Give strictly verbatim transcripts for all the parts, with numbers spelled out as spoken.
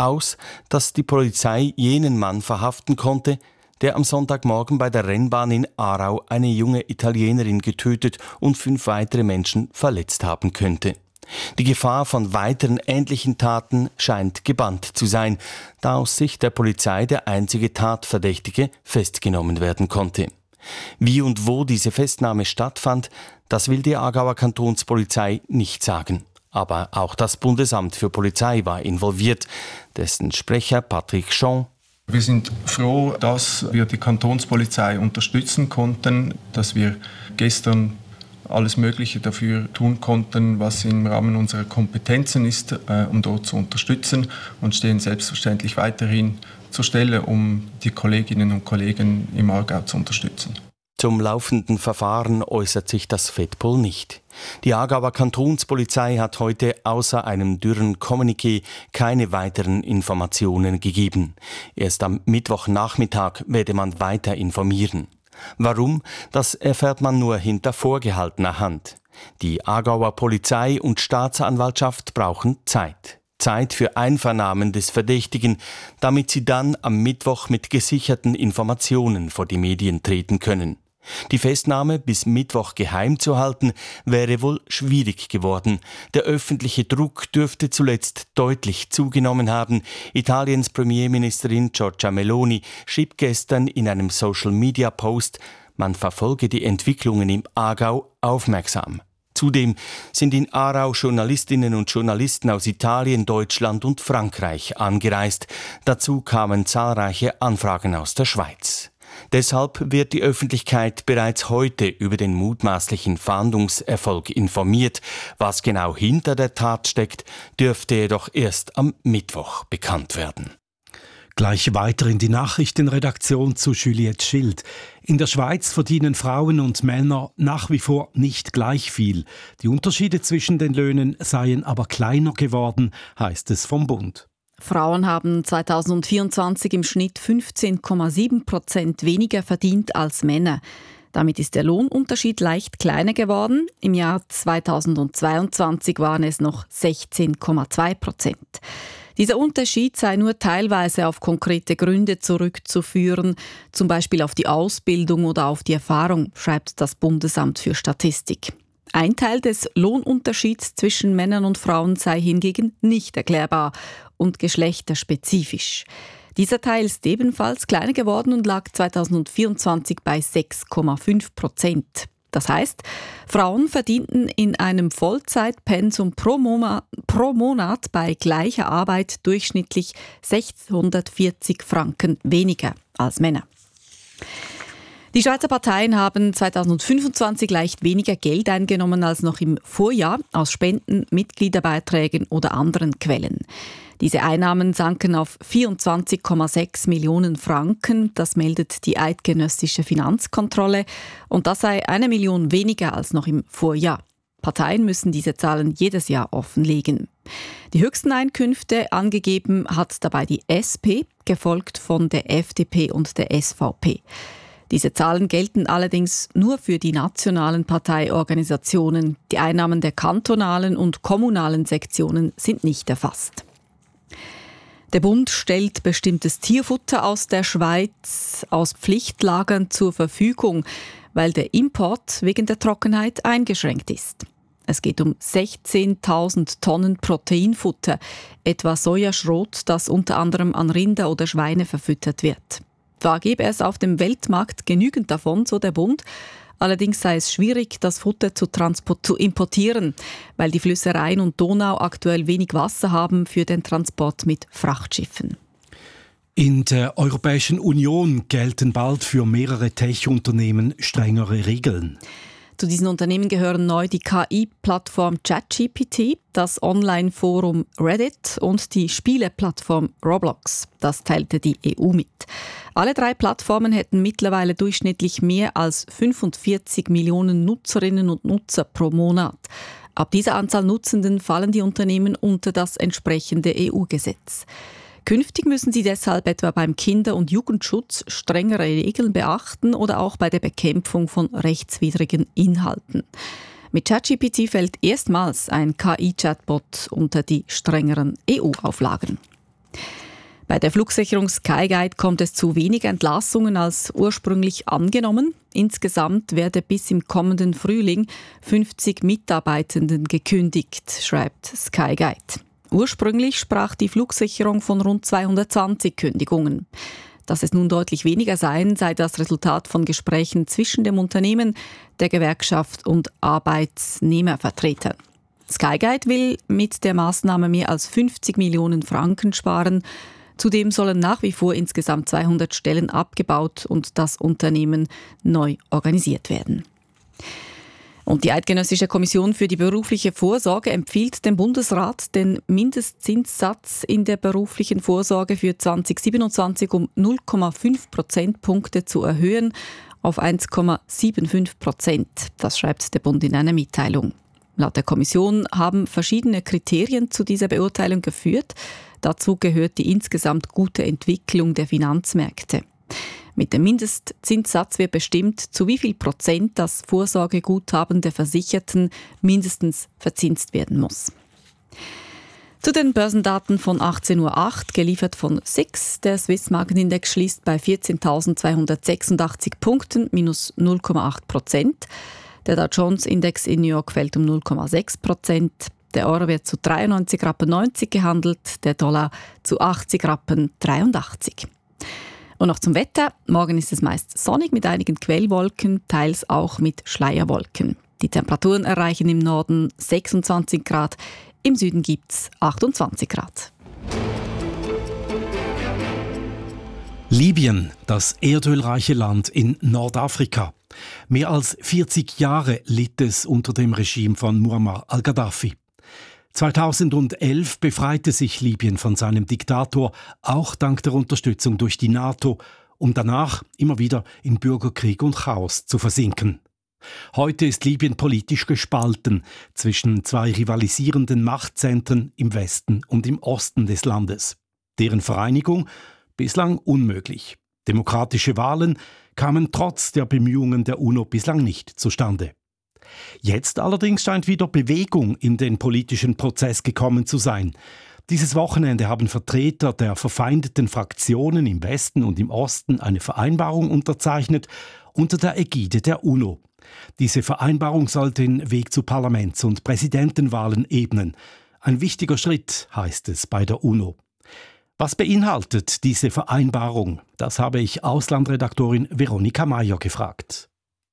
aus, dass die Polizei jenen Mann verhaften konnte, der am Sonntagmorgen bei der Rennbahn in Aarau eine junge Italienerin getötet und fünf weitere Menschen verletzt haben könnte. Die Gefahr von weiteren ähnlichen Taten scheint gebannt zu sein, da aus Sicht der Polizei der einzige Tatverdächtige festgenommen werden konnte. Wie und wo diese Festnahme stattfand, das will die Aargauer Kantonspolizei nicht sagen. Aber auch das Bundesamt für Polizei war involviert, dessen Sprecher Patrick Jean: Wir sind froh, dass wir die Kantonspolizei unterstützen konnten, dass wir gestern alles Mögliche dafür tun konnten, was im Rahmen unserer Kompetenzen ist, äh, um dort zu unterstützen, und stehen selbstverständlich weiterhin zur Stelle, um die Kolleginnen und Kollegen im Aargau zu unterstützen. Zum laufenden Verfahren äußert sich das FEDPOL nicht. Die Aargauer Kantonspolizei hat heute außer einem dürren Kommuniqué keine weiteren Informationen gegeben. Erst am Mittwochnachmittag werde man weiter informieren. Warum? Das erfährt man nur hinter vorgehaltener Hand. Die Aargauer Polizei und Staatsanwaltschaft brauchen Zeit. Zeit für Einvernahmen des Verdächtigen, damit sie dann am Mittwoch mit gesicherten Informationen vor die Medien treten können. Die Festnahme bis Mittwoch geheim zu halten, wäre wohl schwierig geworden. Der öffentliche Druck dürfte zuletzt deutlich zugenommen haben. Italiens Premierministerin Giorgia Meloni schrieb gestern in einem Social-Media-Post, man verfolge die Entwicklungen im Aargau aufmerksam. Zudem sind in Aarau Journalistinnen und Journalisten aus Italien, Deutschland und Frankreich angereist. Dazu kamen zahlreiche Anfragen aus der Schweiz. Deshalb wird die Öffentlichkeit bereits heute über den mutmaßlichen Fahndungserfolg informiert. Was genau hinter der Tat steckt, dürfte jedoch erst am Mittwoch bekannt werden. Gleich weiter in die Nachrichtenredaktion zu Juliette Schild. In der Schweiz verdienen Frauen und Männer nach wie vor nicht gleich viel. Die Unterschiede zwischen den Löhnen seien aber kleiner geworden, heißt es vom Bund. Frauen haben zweitausendvierundzwanzig im Schnitt fünfzehn Komma sieben Prozent weniger verdient als Männer. Damit ist der Lohnunterschied leicht kleiner geworden. Im Jahr zweitausendzweiundzwanzig waren es noch sechzehn Komma zwei Prozent. Dieser Unterschied sei nur teilweise auf konkrete Gründe zurückzuführen, zum Beispiel auf die Ausbildung oder auf die Erfahrung, schreibt das Bundesamt für Statistik. Ein Teil des Lohnunterschieds zwischen Männern und Frauen sei hingegen nicht erklärbar und geschlechterspezifisch. Dieser Teil ist ebenfalls kleiner geworden und lag zweitausendvierundzwanzig bei sechs Komma fünf Prozent. Das heißt, Frauen verdienten in einem Vollzeitpensum pro Monat, pro Monat bei gleicher Arbeit durchschnittlich sechshundertvierzig Franken weniger als Männer. Die Schweizer Parteien haben zweitausendfünfundzwanzig leicht weniger Geld eingenommen als noch im Vorjahr aus Spenden, Mitgliederbeiträgen oder anderen Quellen. Diese Einnahmen sanken auf vierundzwanzig Komma sechs Millionen Franken, das meldet die eidgenössische Finanzkontrolle, und das sei eine Million weniger als noch im Vorjahr. Parteien müssen diese Zahlen jedes Jahr offenlegen. Die höchsten Einkünfte angegeben hat dabei die S P, gefolgt von der F D P und der S V P. Diese Zahlen gelten allerdings nur für die nationalen Parteiorganisationen. Die Einnahmen der kantonalen und kommunalen Sektionen sind nicht erfasst. Der Bund stellt bestimmtes Tierfutter aus der Schweiz aus Pflichtlagern zur Verfügung, weil der Import wegen der Trockenheit eingeschränkt ist. Es geht um sechzehntausend Tonnen Proteinfutter, etwa Sojaschrot, das unter anderem an Rinder oder Schweine verfüttert wird. Zwar gäbe es auf dem Weltmarkt genügend davon, so der Bund. Allerdings sei es schwierig, das Futter zu, transport- zu importieren, weil die Flüsse Rhein und Donau aktuell wenig Wasser haben für den Transport mit Frachtschiffen. In der Europäischen Union gelten bald für mehrere Tech-Unternehmen strengere Regeln. Zu diesen Unternehmen gehören neu die K I-Plattform ChatGPT, das Online-Forum Reddit und die Spieleplattform Roblox. Das teilte die E U mit. Alle drei Plattformen hätten mittlerweile durchschnittlich mehr als fünfundvierzig Millionen Nutzerinnen und Nutzer pro Monat. Ab dieser Anzahl Nutzenden fallen die Unternehmen unter das entsprechende E U-Gesetz. Künftig müssen sie deshalb etwa beim Kinder- und Jugendschutz strengere Regeln beachten oder auch bei der Bekämpfung von rechtswidrigen Inhalten. Mit ChatGPT fällt erstmals ein K I-Chatbot unter die strengeren E U-Auflagen. Bei der Flugsicherung Skyguide kommt es zu weniger Entlassungen als ursprünglich angenommen. Insgesamt werde bis im kommenden Frühling fünfzig Mitarbeitenden gekündigt, schreibt Skyguide. Ursprünglich sprach die Flugsicherung von rund zweihundertzwanzig Kündigungen. Dass es nun deutlich weniger seien, sei das Resultat von Gesprächen zwischen dem Unternehmen, der Gewerkschaft und Arbeitnehmervertretern. Skyguide will mit der Maßnahme mehr als fünfzig Millionen Franken sparen. Zudem sollen nach wie vor insgesamt zweihundert Stellen abgebaut und das Unternehmen neu organisiert werden. Und die Eidgenössische Kommission für die berufliche Vorsorge empfiehlt dem Bundesrat, den Mindestzinssatz in der beruflichen Vorsorge für zwanzig siebenundzwanzig um null Komma fünf Prozentpunkte zu erhöhen auf eins Komma fünfundsiebzig Prozent. Das schreibt der Bund in einer Mitteilung. Laut der Kommission haben verschiedene Kriterien zu dieser Beurteilung geführt. Dazu gehört die insgesamt gute Entwicklung der Finanzmärkte. Mit dem Mindestzinssatz wird bestimmt, zu wie viel Prozent das Vorsorgeguthaben der Versicherten mindestens verzinst werden muss. Zu den Börsendaten von achtzehn Uhr acht, geliefert von S I X. Der Swiss Marketindex schließt bei vierzehntausendzweihundertsechsundachtzig Punkten, minus null Komma acht Prozent. Der Dow Jones Index in New York fällt um null Komma sechs Prozent. Der Euro wird zu dreiundneunzig Rappen neunzig gehandelt, der Dollar zu achtzig Rappen dreiundachtzig. Und noch zum Wetter. Morgen ist es meist sonnig mit einigen Quellwolken, teils auch mit Schleierwolken. Die Temperaturen erreichen im Norden sechsundzwanzig Grad, im Süden gibt es achtundzwanzig Grad. Libyen, das erdölreiche Land in Nordafrika. Mehr als vierzig Jahre litt es unter dem Regime von Muammar al-Gaddafi. zweitausendelf befreite sich Libyen von seinem Diktator, auch dank der Unterstützung durch die NATO, um danach immer wieder in Bürgerkrieg und Chaos zu versinken. Heute ist Libyen politisch gespalten zwischen zwei rivalisierenden Machtzentren im Westen und im Osten des Landes. Deren Vereinigung bislang unmöglich. Demokratische Wahlen kamen trotz der Bemühungen der UNO bislang nicht zustande. Jetzt allerdings scheint wieder Bewegung in den politischen Prozess gekommen zu sein. Dieses Wochenende haben Vertreter der verfeindeten Fraktionen im Westen und im Osten eine Vereinbarung unterzeichnet unter der Ägide der UNO. Diese Vereinbarung soll den Weg zu Parlaments- und Präsidentenwahlen ebnen. Ein wichtiger Schritt, heißt es bei der UNO. Was beinhaltet diese Vereinbarung? Das habe ich Auslandredaktorin Veronika Mayer gefragt.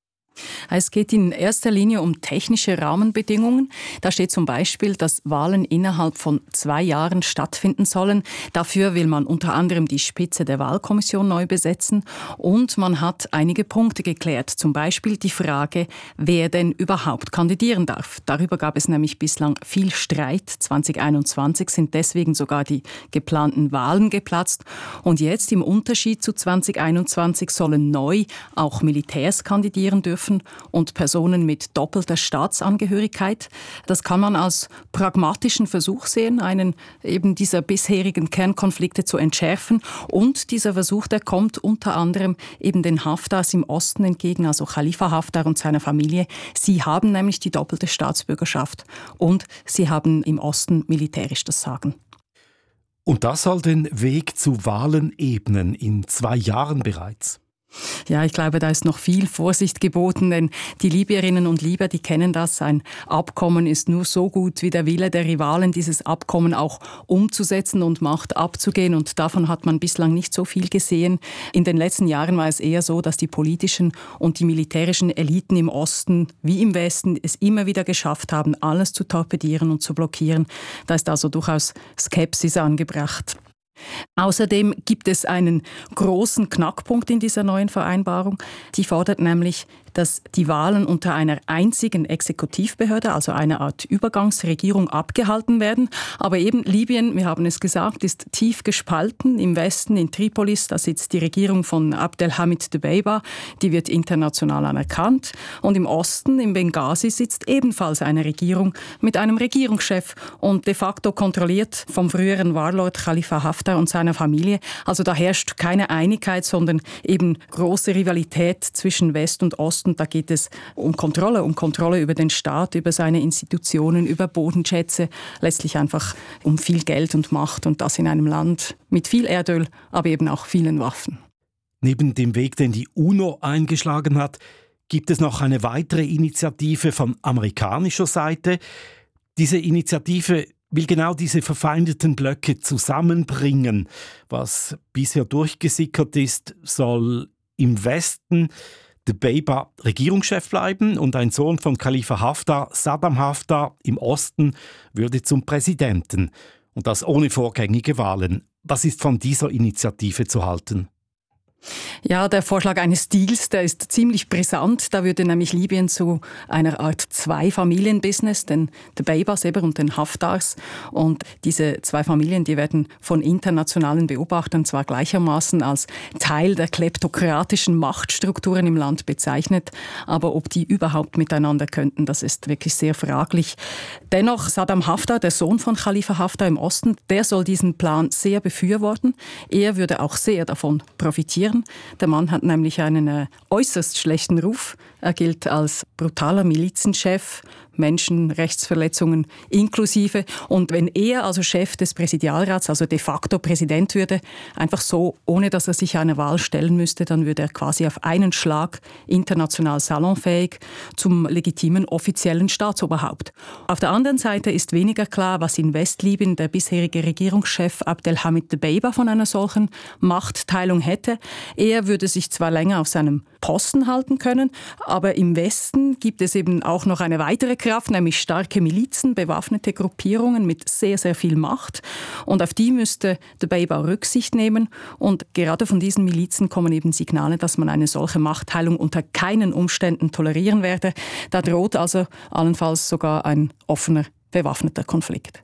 Es geht in erster Linie um technische Rahmenbedingungen. Da steht zum Beispiel, dass Wahlen innerhalb von zwei Jahren stattfinden sollen. Dafür will man unter anderem die Spitze der Wahlkommission neu besetzen. Und man hat einige Punkte geklärt. Zum Beispiel die Frage, wer denn überhaupt kandidieren darf. Darüber gab es nämlich bislang viel Streit. zwanzig einundzwanzig sind deswegen sogar die geplanten Wahlen geplatzt. Und jetzt im Unterschied zu zwanzig einundzwanzig sollen neu auch Militärs kandidieren dürfen und Personen mit doppelter Staatsangehörigkeit. Das kann man als pragmatischen Versuch sehen, einen eben dieser bisherigen Kernkonflikte zu entschärfen. Und dieser Versuch, der kommt unter anderem eben den Haftars im Osten entgegen, also Khalifa Haftar und seiner Familie. Sie haben nämlich die doppelte Staatsbürgerschaft und sie haben im Osten militärisch das Sagen. Und das soll den Weg zu Wahlen ebnen, in zwei Jahren bereits. Ja, ich glaube, da ist noch viel Vorsicht geboten, denn die Libyerinnen und Libyer, die kennen das. Ein Abkommen ist nur so gut wie der Wille der Rivalen, dieses Abkommen auch umzusetzen und Macht abzugehen. Und davon hat man bislang nicht so viel gesehen. In den letzten Jahren war es eher so, dass die politischen und die militärischen Eliten im Osten wie im Westen es immer wieder geschafft haben, alles zu torpedieren und zu blockieren. Da ist also durchaus Skepsis angebracht. Außerdem gibt es einen großen Knackpunkt in dieser neuen Vereinbarung. Die fordert nämlich, dass die Wahlen unter einer einzigen Exekutivbehörde, also einer Art Übergangsregierung, abgehalten werden. Aber eben Libyen, wir haben es gesagt, ist tief gespalten. Im Westen, in Tripolis, da sitzt die Regierung von Abdelhamid Dbeibeh, die wird international anerkannt. Und im Osten, in Benghazi, sitzt ebenfalls eine Regierung mit einem Regierungschef und de facto kontrolliert vom früheren Warlord Khalifa Haftar und seiner Familie. Also da herrscht keine Einigkeit, sondern eben große Rivalität zwischen West und Osten Osten, da geht es um Kontrolle, um Kontrolle über den Staat, über seine Institutionen, über Bodenschätze, letztlich einfach um viel Geld und Macht und das in einem Land mit viel Erdöl, aber eben auch vielen Waffen. Neben dem Weg, den die UNO eingeschlagen hat, gibt es noch eine weitere Initiative von amerikanischer Seite. Diese Initiative will genau diese verfeindeten Blöcke zusammenbringen. Was bisher durchgesickert ist, soll im Westen Dbeibeh Regierungschef bleiben und ein Sohn von Khalifa Haftar, Saddam Haftar, im Osten würde zum Präsidenten. Und das ohne vorgängige Wahlen. Was ist von dieser Initiative zu halten? Ja, der Vorschlag eines Deals, der ist ziemlich brisant. Da würde nämlich Libyen zu einer Art Zwei-Familien-Business, den Dbeibehs eben und den Haftars. Und diese zwei Familien, die werden von internationalen Beobachtern zwar gleichermaßen als Teil der kleptokratischen Machtstrukturen im Land bezeichnet, aber ob die überhaupt miteinander könnten, das ist wirklich sehr fraglich. Dennoch, Saddam Haftar, der Sohn von Khalifa Haftar im Osten, der soll diesen Plan sehr befürworten. Er würde auch sehr davon profitieren. Der Mann hat nämlich einen äh, äußerst schlechten Ruf. Er gilt als brutaler Milizenchef, Menschenrechtsverletzungen inklusive. Und wenn er also Chef des Präsidialrats, also de facto Präsident würde, einfach so, ohne dass er sich einer Wahl stellen müsste, dann würde er quasi auf einen Schlag international salonfähig zum legitimen offiziellen Staatsoberhaupt. Auf der anderen Seite ist weniger klar, was in Westlibyen der bisherige Regierungschef Abdelhamid Dbeibeh von einer solchen Machtteilung hätte. Er würde sich zwar länger auf seinem Posten halten können, aber im Westen gibt es eben auch noch eine weitere Kraft, nämlich starke Milizen, bewaffnete Gruppierungen mit sehr, sehr viel Macht. Und auf die müsste Dbeibeh Rücksicht nehmen. Und gerade von diesen Milizen kommen eben Signale, dass man eine solche Machtteilung unter keinen Umständen tolerieren werde. Da droht also allenfalls sogar ein offener, bewaffneter Konflikt.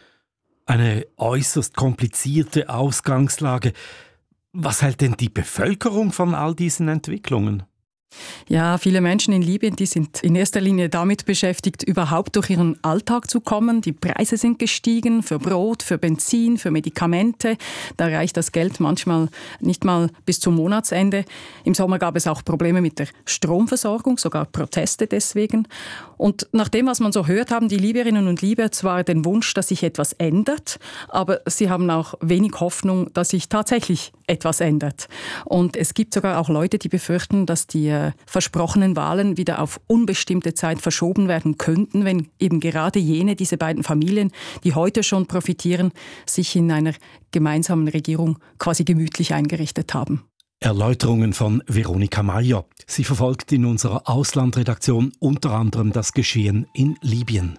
Eine äußerst komplizierte Ausgangslage. Was hält denn die Bevölkerung von all diesen Entwicklungen? Ja, viele Menschen in Libyen, die sind in erster Linie damit beschäftigt, überhaupt durch ihren Alltag zu kommen. Die Preise sind gestiegen für Brot, für Benzin, für Medikamente. Da reicht das Geld manchmal nicht mal bis zum Monatsende. Im Sommer gab es auch Probleme mit der Stromversorgung, sogar Proteste deswegen. Und nach dem, was man so hört, haben die Libyerinnen und Libyer zwar den Wunsch, dass sich etwas ändert, aber sie haben auch wenig Hoffnung, dass sich tatsächlich etwas ändert. Und es gibt sogar auch Leute, die befürchten, dass die äh, versprochenen Wahlen wieder auf unbestimmte Zeit verschoben werden könnten, wenn eben gerade jene, diese beiden Familien, die heute schon profitieren, sich in einer gemeinsamen Regierung quasi gemütlich eingerichtet haben. Erläuterungen von Veronika Mayer. Sie verfolgt in unserer Auslandredaktion unter anderem das Geschehen in Libyen.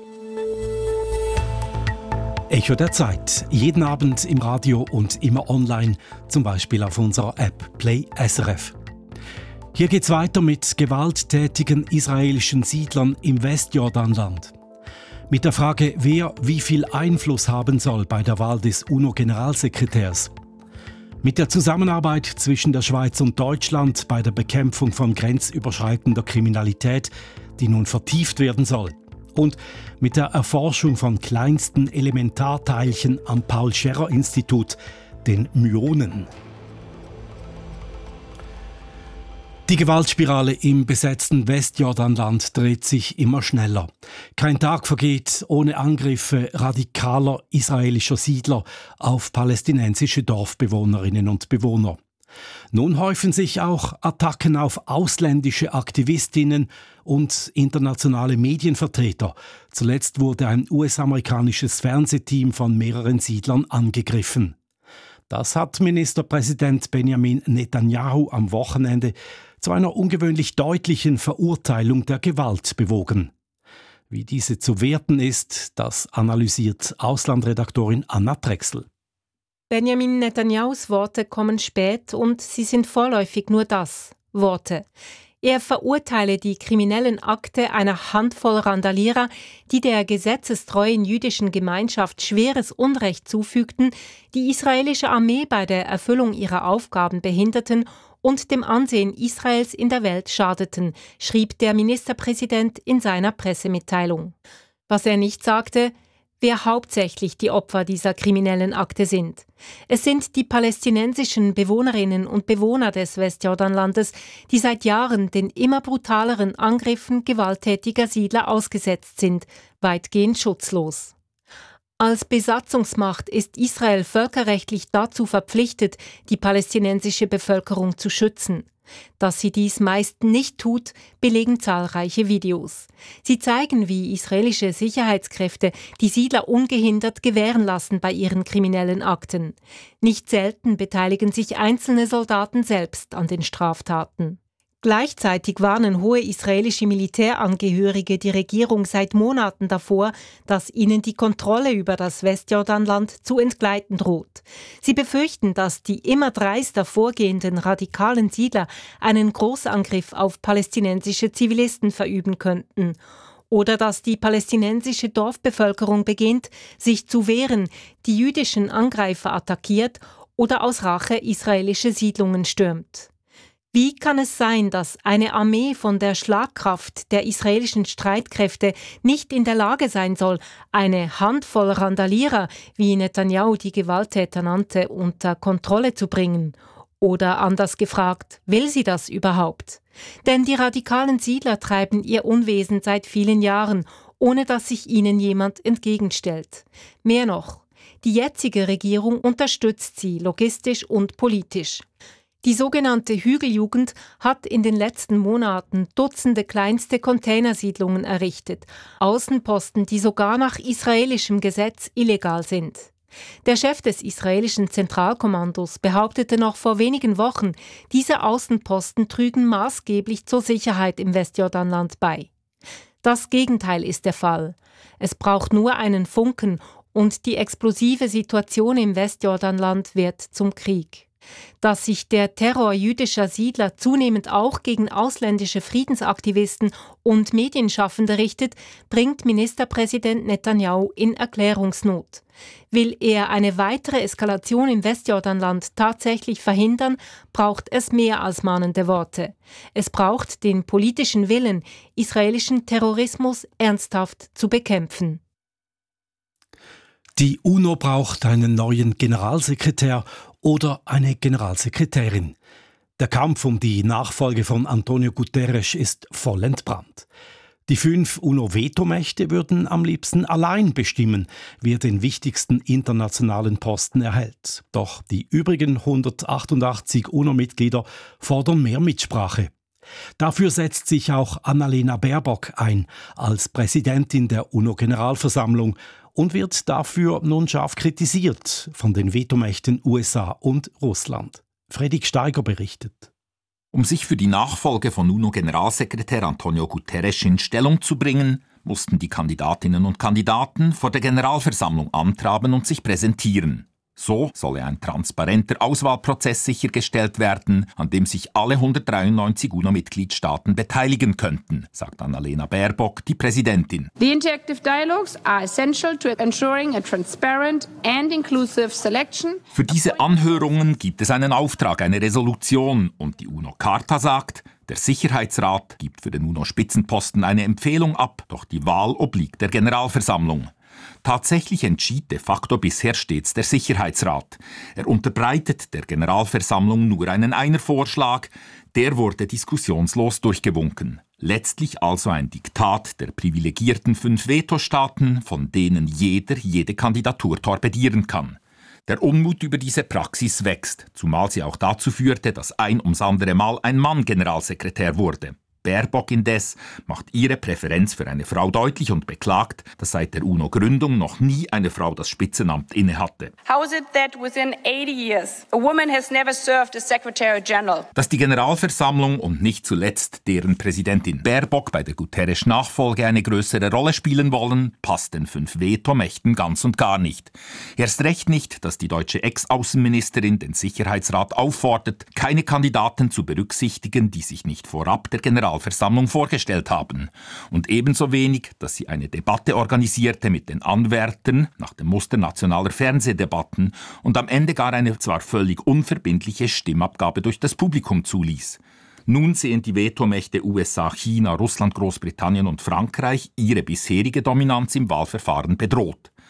Echo der Zeit. Jeden Abend im Radio und immer online, zum Beispiel auf unserer App Play S R F. Hier geht's weiter mit gewalttätigen israelischen Siedlern im Westjordanland. Mit der Frage, wer wie viel Einfluss haben soll bei der Wahl des UNO-Generalsekretärs. Mit der Zusammenarbeit zwischen der Schweiz und Deutschland bei der Bekämpfung von grenzüberschreitender Kriminalität, die nun vertieft werden soll. Und mit der Erforschung von kleinsten Elementarteilchen am Paul-Scherrer-Institut, den Myonen. Die Gewaltspirale im besetzten Westjordanland dreht sich immer schneller. Kein Tag vergeht ohne Angriffe radikaler israelischer Siedler auf palästinensische Dorfbewohnerinnen und Bewohner. Nun häufen sich auch Attacken auf ausländische Aktivistinnen und internationale Medienvertreter. Zuletzt wurde ein U S-amerikanisches Fernsehteam von mehreren Siedlern angegriffen. Das hat Ministerpräsident Benjamin Netanyahu am Wochenende zu einer ungewöhnlich deutlichen Verurteilung der Gewalt bewogen. Wie diese zu werten ist, das analysiert Auslandredaktorin Anna Drechsel. Benjamin Netanyahus Worte kommen spät und sie sind vorläufig nur das, Worte. Er verurteile die kriminellen Akte einer Handvoll Randalierer, die der gesetzestreuen jüdischen Gemeinschaft schweres Unrecht zufügten, die israelische Armee bei der Erfüllung ihrer Aufgaben behinderten und dem Ansehen Israels in der Welt schadeten, schrieb der Ministerpräsident in seiner Pressemitteilung. Was er nicht sagte: wer hauptsächlich die Opfer dieser kriminellen Akte sind. Es sind die palästinensischen Bewohnerinnen und Bewohner des Westjordanlandes, die seit Jahren den immer brutaleren Angriffen gewalttätiger Siedler ausgesetzt sind, weitgehend schutzlos. Als Besatzungsmacht ist Israel völkerrechtlich dazu verpflichtet, die palästinensische Bevölkerung zu schützen. Dass sie dies meist nicht tut, belegen zahlreiche Videos. Sie zeigen, wie israelische Sicherheitskräfte die Siedler ungehindert gewähren lassen bei ihren kriminellen Akten. Nicht selten beteiligen sich einzelne Soldaten selbst an den Straftaten. Gleichzeitig warnen hohe israelische Militärangehörige die Regierung seit Monaten davor, dass ihnen die Kontrolle über das Westjordanland zu entgleiten droht. Sie befürchten, dass die immer dreister vorgehenden radikalen Siedler einen Großangriff auf palästinensische Zivilisten verüben könnten. Oder dass die palästinensische Dorfbevölkerung beginnt, sich zu wehren, die jüdischen Angreifer attackiert oder aus Rache israelische Siedlungen stürmt. Wie kann es sein, dass eine Armee von der Schlagkraft der israelischen Streitkräfte nicht in der Lage sein soll, eine Handvoll Randalierer, wie Netanyahu die Gewalttäter nannte, unter Kontrolle zu bringen? Oder anders gefragt, will sie das überhaupt? Denn die radikalen Siedler treiben ihr Unwesen seit vielen Jahren, ohne dass sich ihnen jemand entgegenstellt. Mehr noch, die jetzige Regierung unterstützt sie logistisch und politisch. Die sogenannte Hügeljugend hat in den letzten Monaten Dutzende kleinste Containersiedlungen errichtet, Außenposten, die sogar nach israelischem Gesetz illegal sind. Der Chef des israelischen Zentralkommandos behauptete noch vor wenigen Wochen, diese Außenposten trügen maßgeblich zur Sicherheit im Westjordanland bei. Das Gegenteil ist der Fall. Es braucht nur einen Funken und die explosive Situation im Westjordanland wird zum Krieg. Dass sich der Terror jüdischer Siedler zunehmend auch gegen ausländische Friedensaktivisten und Medienschaffende richtet, bringt Ministerpräsident Netanyahu in Erklärungsnot. Will er eine weitere Eskalation im Westjordanland tatsächlich verhindern, braucht es mehr als mahnende Worte. Es braucht den politischen Willen, israelischen Terrorismus ernsthaft zu bekämpfen. Die UNO braucht einen neuen Generalsekretär oder eine Generalsekretärin. Der Kampf um die Nachfolge von Antonio Guterres ist voll entbrannt. Die fünf UNO-Vetomächte würden am liebsten allein bestimmen, wer den wichtigsten internationalen Posten erhält. Doch die übrigen hundertachtundachtzig UNO-Mitglieder fordern mehr Mitsprache. Dafür setzt sich auch Annalena Baerbock ein, als Präsidentin der UNO-Generalversammlung, und wird dafür nun scharf kritisiert von den Vetomächten U S A und Russland. Fredrik Steiger berichtet. Um sich für die Nachfolge von UNO-Generalsekretär Antonio Guterres in Stellung zu bringen, mussten die Kandidatinnen und Kandidaten vor der Generalversammlung antraben und sich präsentieren. So solle ein transparenter Auswahlprozess sichergestellt werden, an dem sich alle hundertdreiundneunzig UNO-Mitgliedstaaten beteiligen könnten, sagt Annalena Baerbock, die Präsidentin. The interactive dialogues are essential to ensuring a transparent and inclusive selection. Für diese Anhörungen gibt es einen Auftrag, eine Resolution, und die UNO-Charta sagt, der Sicherheitsrat gibt für den UNO-Spitzenposten eine Empfehlung ab, doch die Wahl obliegt der Generalversammlung. Tatsächlich entschied de facto bisher stets der Sicherheitsrat. Er unterbreitet der Generalversammlung nur einen Einervorschlag, der wurde diskussionslos durchgewunken. Letztlich also ein Diktat der privilegierten fünf Vetostaaten, von denen jeder jede Kandidatur torpedieren kann. Der Unmut über diese Praxis wächst, zumal sie auch dazu führte, dass ein ums andere Mal ein Mann Generalsekretär wurde. Baerbock indes macht ihre Präferenz für eine Frau deutlich und beklagt, dass seit der UNO-Gründung noch nie eine Frau das Spitzenamt innehatte. How is it that within eighty years a woman has never served as Secretary General? Dass die Generalversammlung und nicht zuletzt deren Präsidentin Baerbock bei der Guterres-Nachfolge eine größere Rolle spielen wollen, passt den fünf Vetomächten ganz und gar nicht. Erst recht nicht, dass die deutsche Ex-Außenministerin den Sicherheitsrat auffordert, keine Kandidaten zu berücksichtigen, die sich nicht vorab der Generalversammlung Versammlung vorgestellt haben. Und ebenso wenig, dass sie eine Debatte organisierte mit den Anwärtern nach dem Muster nationaler Fernsehdebatten und am Ende gar eine zwar völlig unverbindliche Stimmabgabe durch das Publikum zuließ. Nun sehen die Vetomächte U S A, China, Russland, Großbritannien und Frankreich ihre bisherige Dominanz im Wahlverfahren bedroht.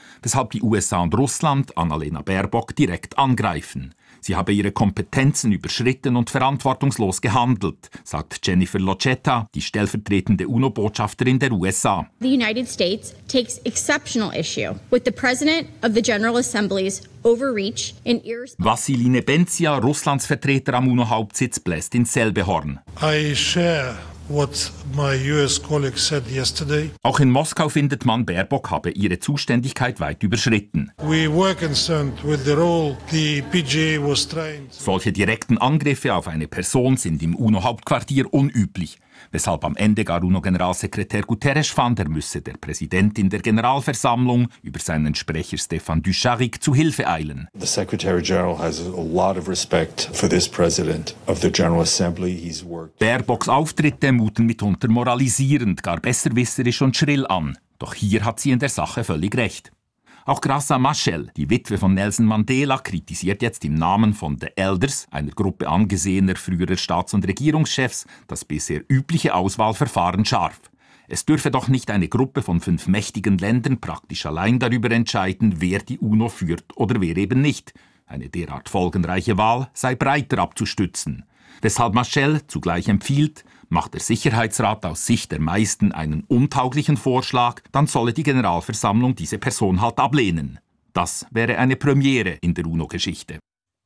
weshalb die U S A und Russland Annalena Baerbock direkt angreifen. Sie habe ihre Kompetenzen überschritten und verantwortungslos gehandelt, sagt Jennifer Locetta, die stellvertretende UNO-Botschafterin der U S A. The United States takes exceptional issue with the President of the General Assembly's overreach in irresponsible... Vassili Nebenzia, Russlands Vertreter am UNO-Hauptsitz, bläst ins selbe Horn. I share what my U S colleague said yesterday. Auch in Moskau findet man, Baerbock habe ihre Zuständigkeit weit überschritten. We were concerned with the role the P G A was trying. Solche direkten Angriffe auf eine Person sind im UNO-Hauptquartier unüblich, weshalb am Ende gar UNO-Generalsekretär Guterres fand, er müsse der Präsidentin der Generalversammlung über seinen Sprecher Stefan Dujarric zu Hilfe eilen. The Secretary General has a lot of respect for this President of the General Assembly. He's worked. Baerbocks Auftritte muten mitunter moralisierend, gar besserwisserisch und schrill an. Doch hier hat sie in der Sache völlig recht. Auch Graça Machel, die Witwe von Nelson Mandela, kritisiert jetzt im Namen von The Elders, einer Gruppe angesehener früherer Staats- und Regierungschefs, das bisher übliche Auswahlverfahren scharf. Es dürfe doch nicht eine Gruppe von fünf mächtigen Ländern praktisch allein darüber entscheiden, wer die UNO führt oder wer eben nicht. Eine derart folgenreiche Wahl sei breiter abzustützen. Weshalb Machel zugleich empfiehlt, macht der Sicherheitsrat aus Sicht der meisten einen untauglichen Vorschlag, dann solle die Generalversammlung diese Person halt ablehnen. Das wäre eine Premiere in der UNO-Geschichte.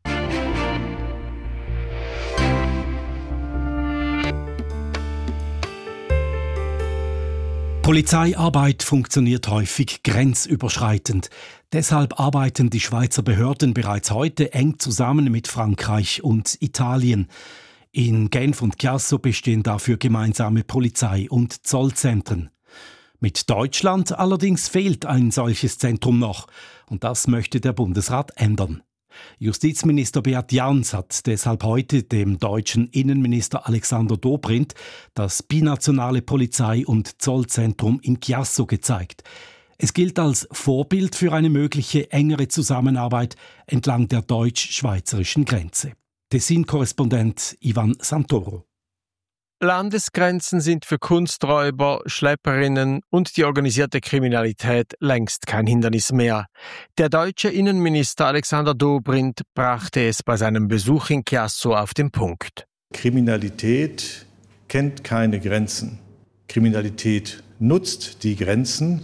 Polizeiarbeit funktioniert häufig grenzüberschreitend. Deshalb arbeiten die Schweizer Behörden bereits heute eng zusammen mit Frankreich und Italien. In Genf und Chiasso bestehen dafür gemeinsame Polizei- und Zollzentren. Mit Deutschland allerdings fehlt ein solches Zentrum noch. Und das möchte der Bundesrat ändern. Justizminister Beat Jans hat deshalb heute dem deutschen Innenminister Alexander Dobrindt das binationale Polizei- und Zollzentrum in Chiasso gezeigt. Es gilt als Vorbild für eine mögliche engere Zusammenarbeit entlang der deutsch-schweizerischen Grenze. Tessin-Korrespondent Ivan Santoro. Landesgrenzen sind für Kunsträuber, Schlepperinnen und die organisierte Kriminalität längst kein Hindernis mehr. Der deutsche Innenminister Alexander Dobrindt brachte es bei seinem Besuch in Chiasso auf den Punkt. Kriminalität kennt keine Grenzen. Kriminalität nutzt die Grenzen,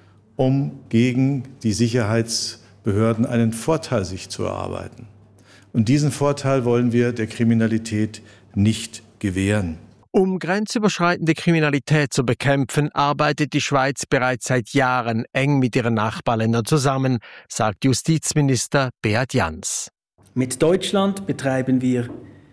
um gegen die Sicherheitsbehörden einen Vorteil sich zu erarbeiten. Und diesen Vorteil wollen wir der Kriminalität nicht gewähren. Um grenzüberschreitende Kriminalität zu bekämpfen, arbeitet die Schweiz bereits seit Jahren eng mit ihren Nachbarländern zusammen, sagt Justizminister Beat Jans. Mit Deutschland betreiben wir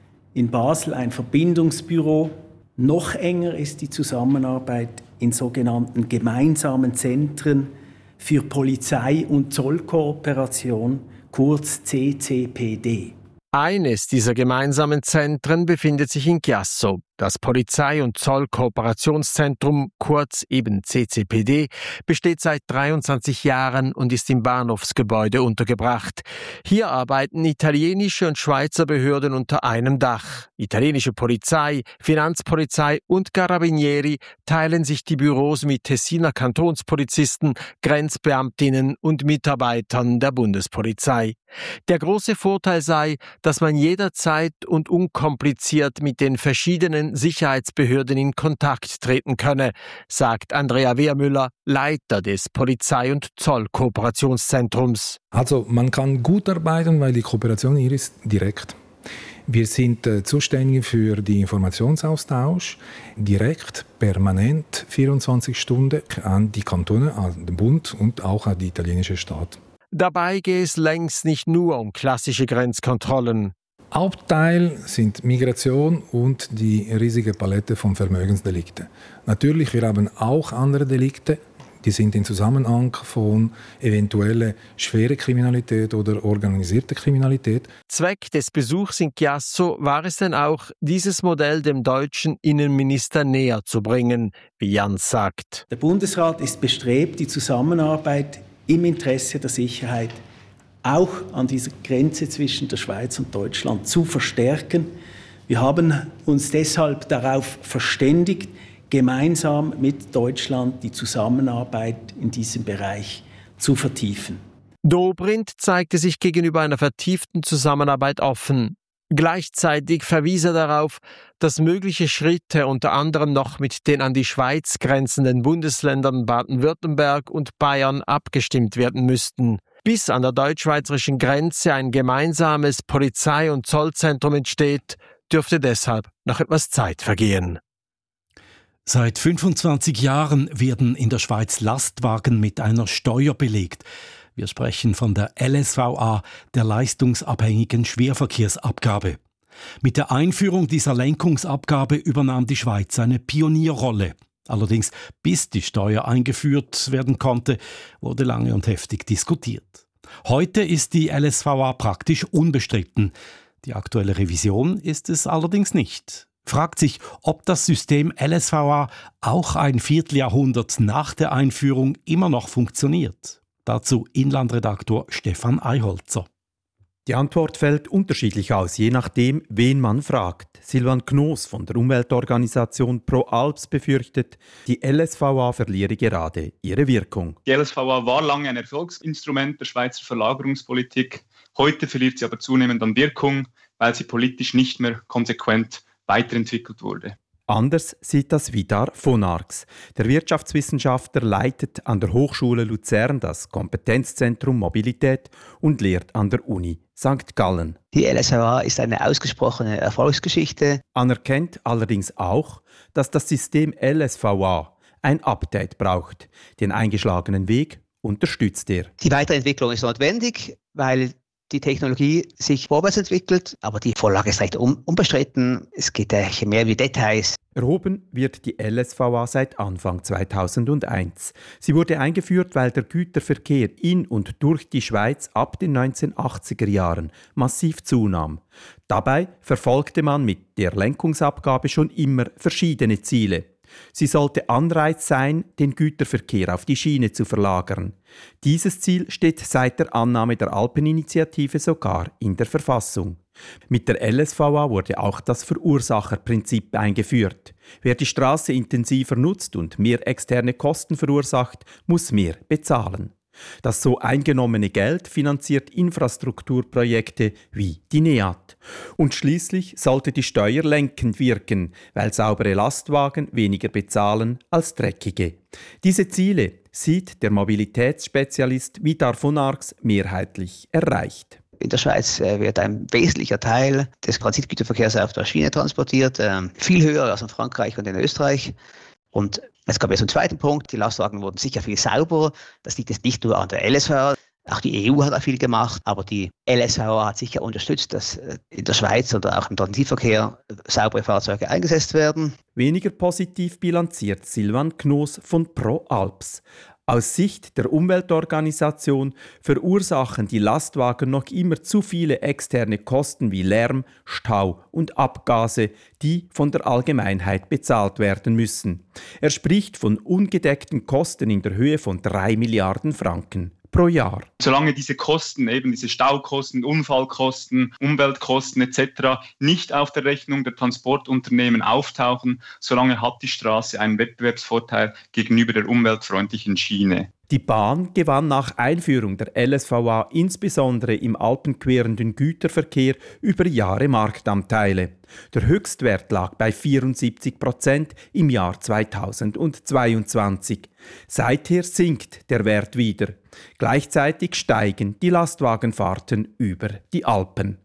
in Basel ein Verbindungsbüro. Noch enger ist die Zusammenarbeit in sogenannten gemeinsamen Zentren für Polizei- und Zollkooperation, kurz C C P D. Eines dieser gemeinsamen Zentren befindet sich in Chiasso. Das Polizei- und Zollkooperationszentrum, kurz eben C C P D, besteht seit dreiundzwanzig Jahren und ist im Bahnhofsgebäude untergebracht. Hier arbeiten italienische und Schweizer Behörden unter einem Dach. Italienische Polizei, Finanzpolizei und Carabinieri teilen sich die Büros mit Tessiner Kantonspolizisten, Grenzbeamtinnen und Mitarbeitern der Bundespolizei. Der große Vorteil sei, dass man jederzeit und unkompliziert mit den verschiedenen Sicherheitsbehörden in Kontakt treten könne, sagt Andrea Wehrmüller, Leiter des Polizei- und Zollkooperationszentrums. Also man kann gut arbeiten, weil die Kooperation hier ist direkt. Wir sind äh, zuständig für den Informationsaustausch, direkt, permanent, vierundzwanzig Stunden an die Kantone, an den Bund und auch an die italienische Staat. Dabei gehe es längst nicht nur um klassische Grenzkontrollen. Hauptteil sind Migration und die riesige Palette von Vermögensdelikten. Natürlich, wir haben auch andere Delikte, die sind im Zusammenhang von eventueller schwerer Kriminalität oder organisierter Kriminalität. Zweck des Besuchs in Chiasso war es denn auch, dieses Modell dem deutschen Innenminister näher zu bringen, wie Jans sagt. Der Bundesrat ist bestrebt, die Zusammenarbeit im Interesse der Sicherheit auch an dieser Grenze zwischen der Schweiz und Deutschland zu verstärken. Wir haben uns deshalb darauf verständigt, gemeinsam mit Deutschland die Zusammenarbeit in diesem Bereich zu vertiefen. Dobrindt zeigte sich gegenüber einer vertieften Zusammenarbeit offen. Gleichzeitig verwies er darauf, dass mögliche Schritte unter anderem noch mit den an die Schweiz grenzenden Bundesländern Baden-Württemberg und Bayern abgestimmt werden müssten. Bis an der deutsch-schweizerischen Grenze ein gemeinsames Polizei- und Zollzentrum entsteht, dürfte deshalb noch etwas Zeit vergehen. Seit fünfundzwanzig Jahren werden in der Schweiz Lastwagen mit einer Steuer belegt. Wir sprechen von der L S V A, der leistungsabhängigen Schwerverkehrsabgabe. Mit der Einführung dieser Lenkungsabgabe übernahm die Schweiz eine Pionierrolle. Allerdings, bis die Steuer eingeführt werden konnte, wurde lange und heftig diskutiert. Heute ist die L S V A praktisch unbestritten. Die aktuelle Revision ist es allerdings nicht. Fragt sich, ob das System L S V A auch ein Vierteljahrhundert nach der Einführung immer noch funktioniert. Dazu Inlandredaktor Stefan Eiholzer. Die Antwort fällt unterschiedlich aus, je nachdem, wen man fragt. Silvan Knoos von der Umweltorganisation Pro Alps befürchtet, die L S V A verliere gerade ihre Wirkung. Die L S V A war lange ein Erfolgsinstrument der Schweizer Verlagerungspolitik. Heute verliert sie aber zunehmend an Wirkung, weil sie politisch nicht mehr konsequent weiterentwickelt wurde. Anders sieht das Vidar von Arx. Der Wirtschaftswissenschaftler leitet an der Hochschule Luzern das Kompetenzzentrum Mobilität und lehrt an der Uni Sankt Gallen. Die L S V A ist eine ausgesprochene Erfolgsgeschichte. Anerkennt allerdings auch, dass das System L S V A ein Update braucht. Den eingeschlagenen Weg unterstützt er. Die Weiterentwicklung ist notwendig, weil die Technologie sich vorwärts entwickelt, aber die Vorlage ist recht un- unbestritten. Es geht eigentlich mehr wie Details. Erhoben wird die L S V A seit Anfang zweitausendeins. Sie wurde eingeführt, weil der Güterverkehr in und durch die Schweiz ab den neunzehnhundertachtziger Jahren massiv zunahm. Dabei verfolgte man mit der Lenkungsabgabe schon immer verschiedene Ziele. Sie sollte Anreiz sein, den Güterverkehr auf die Schiene zu verlagern. Dieses Ziel steht seit der Annahme der Alpeninitiative sogar in der Verfassung. Mit der L S V A wurde auch das Verursacherprinzip eingeführt. Wer die Straße intensiver nutzt und mehr externe Kosten verursacht, muss mehr bezahlen. Das so eingenommene Geld finanziert Infrastrukturprojekte wie die NEAT. Und schließlich sollte die Steuer lenkend wirken, weil saubere Lastwagen weniger bezahlen als dreckige. Diese Ziele sieht der Mobilitätsspezialist Vidar von Arx mehrheitlich erreicht. In der Schweiz wird ein wesentlicher Teil des Transitgüterverkehrs auf der Schiene transportiert, viel höher als in Frankreich und in Österreich. Und es gab jetzt einen zweiten Punkt, die Lastwagen wurden sicher viel sauberer. Das liegt jetzt nicht nur an der L S V A, auch die E U hat da viel gemacht, aber die L S V A hat sicher unterstützt, dass in der Schweiz oder auch im Transitverkehr saubere Fahrzeuge eingesetzt werden. Weniger positiv bilanziert Silvan Knoos von Pro Alps. Aus Sicht der Umweltorganisation verursachen die Lastwagen noch immer zu viele externe Kosten wie Lärm, Stau und Abgase, die von der Allgemeinheit bezahlt werden müssen. Er spricht von ungedeckten Kosten in der Höhe von drei Milliarden Franken pro Jahr. Solange diese Kosten, eben diese Staukosten, Unfallkosten, Umweltkosten et cetera nicht auf der Rechnung der Transportunternehmen auftauchen, solange hat die Straße einen Wettbewerbsvorteil gegenüber der umweltfreundlichen Schiene. Die Bahn gewann nach Einführung der L S V A insbesondere im alpenquerenden Güterverkehr über Jahre Marktanteile. Der Höchstwert lag bei vierundsiebzig Prozent im Jahr zweitausendzweiundzwanzig. Seither sinkt der Wert wieder. Gleichzeitig steigen die Lastwagenfahrten über die Alpen.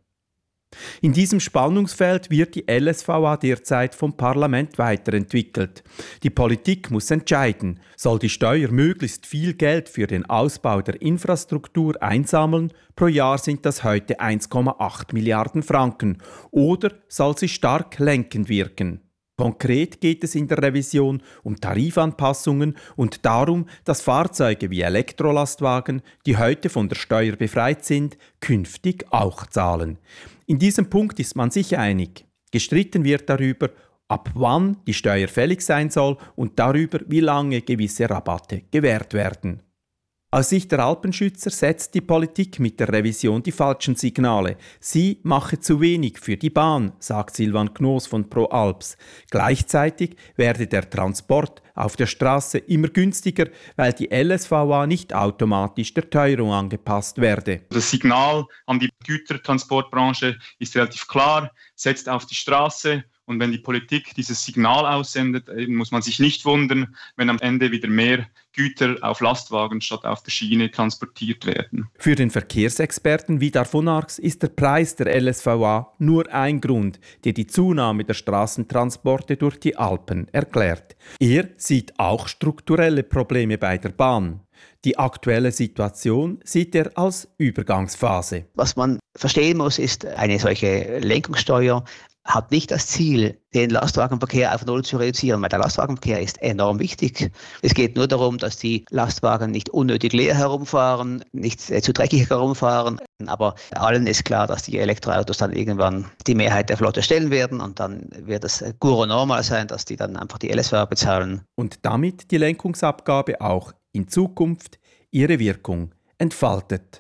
In diesem Spannungsfeld wird die L S V A derzeit vom Parlament weiterentwickelt. Die Politik muss entscheiden, soll die Steuer möglichst viel Geld für den Ausbau der Infrastruktur einsammeln, pro Jahr sind das heute eins Komma acht Milliarden Franken, oder soll sie stark lenkend wirken? Konkret geht es in der Revision um Tarifanpassungen und darum, dass Fahrzeuge wie Elektrolastwagen, die heute von der Steuer befreit sind, künftig auch zahlen. In diesem Punkt ist man sich einig. Gestritten wird darüber, ab wann die Steuer fällig sein soll und darüber, wie lange gewisse Rabatte gewährt werden. Aus Sicht der Alpenschützer setzt die Politik mit der Revision die falschen Signale. Sie mache zu wenig für die Bahn, sagt Silvan Knoos von Pro Alps. Gleichzeitig werde der Transport auf der Straße immer günstiger, weil die L S V A nicht automatisch der Teuerung angepasst werde. Das Signal an die Gütertransportbranche ist relativ klar, setzt auf die Straße. Und wenn die Politik dieses Signal aussendet, muss man sich nicht wundern, wenn am Ende wieder mehr Güter auf Lastwagen statt auf der Schiene transportiert werden. Für den Verkehrsexperten Vidar von Arx ist der Preis der L S V A nur ein Grund, der die Zunahme der Straßentransporte durch die Alpen erklärt. Er sieht auch strukturelle Probleme bei der Bahn. Die aktuelle Situation sieht er als Übergangsphase. Was man verstehen muss, ist, eine solche Lenkungssteuer hat nicht das Ziel, den Lastwagenverkehr auf Null zu reduzieren, weil der Lastwagenverkehr ist enorm wichtig. Es geht nur darum, dass die Lastwagen nicht unnötig leer herumfahren, nicht äh, zu dreckig herumfahren. Aber allen ist klar, dass die Elektroautos dann irgendwann die Mehrheit der Flotte stellen werden und dann wird es guru normal sein, dass die dann einfach die L S V A bezahlen. Und damit die Lenkungsabgabe auch in Zukunft ihre Wirkung entfaltet.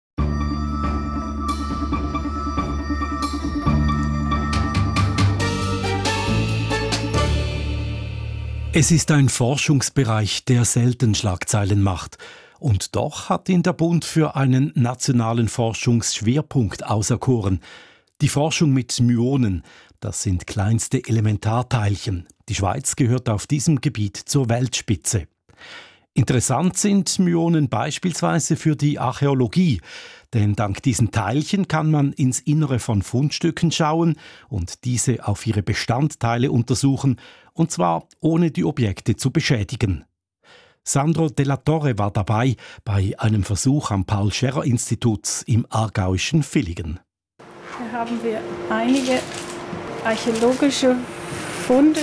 Es ist ein Forschungsbereich, der selten Schlagzeilen macht. Und doch hat ihn der Bund für einen nationalen Forschungsschwerpunkt auserkoren. Die Forschung mit Myonen, das sind kleinste Elementarteilchen. Die Schweiz gehört auf diesem Gebiet zur Weltspitze. Interessant sind Myonen beispielsweise für die Archäologie, denn dank diesen Teilchen kann man ins Innere von Fundstücken schauen und diese auf ihre Bestandteile untersuchen, und zwar ohne die Objekte zu beschädigen. Sandro Della Torre war dabei bei einem Versuch am Paul-Scherrer-Institut im aargauischen Villingen. Hier haben wir einige archäologische Funde.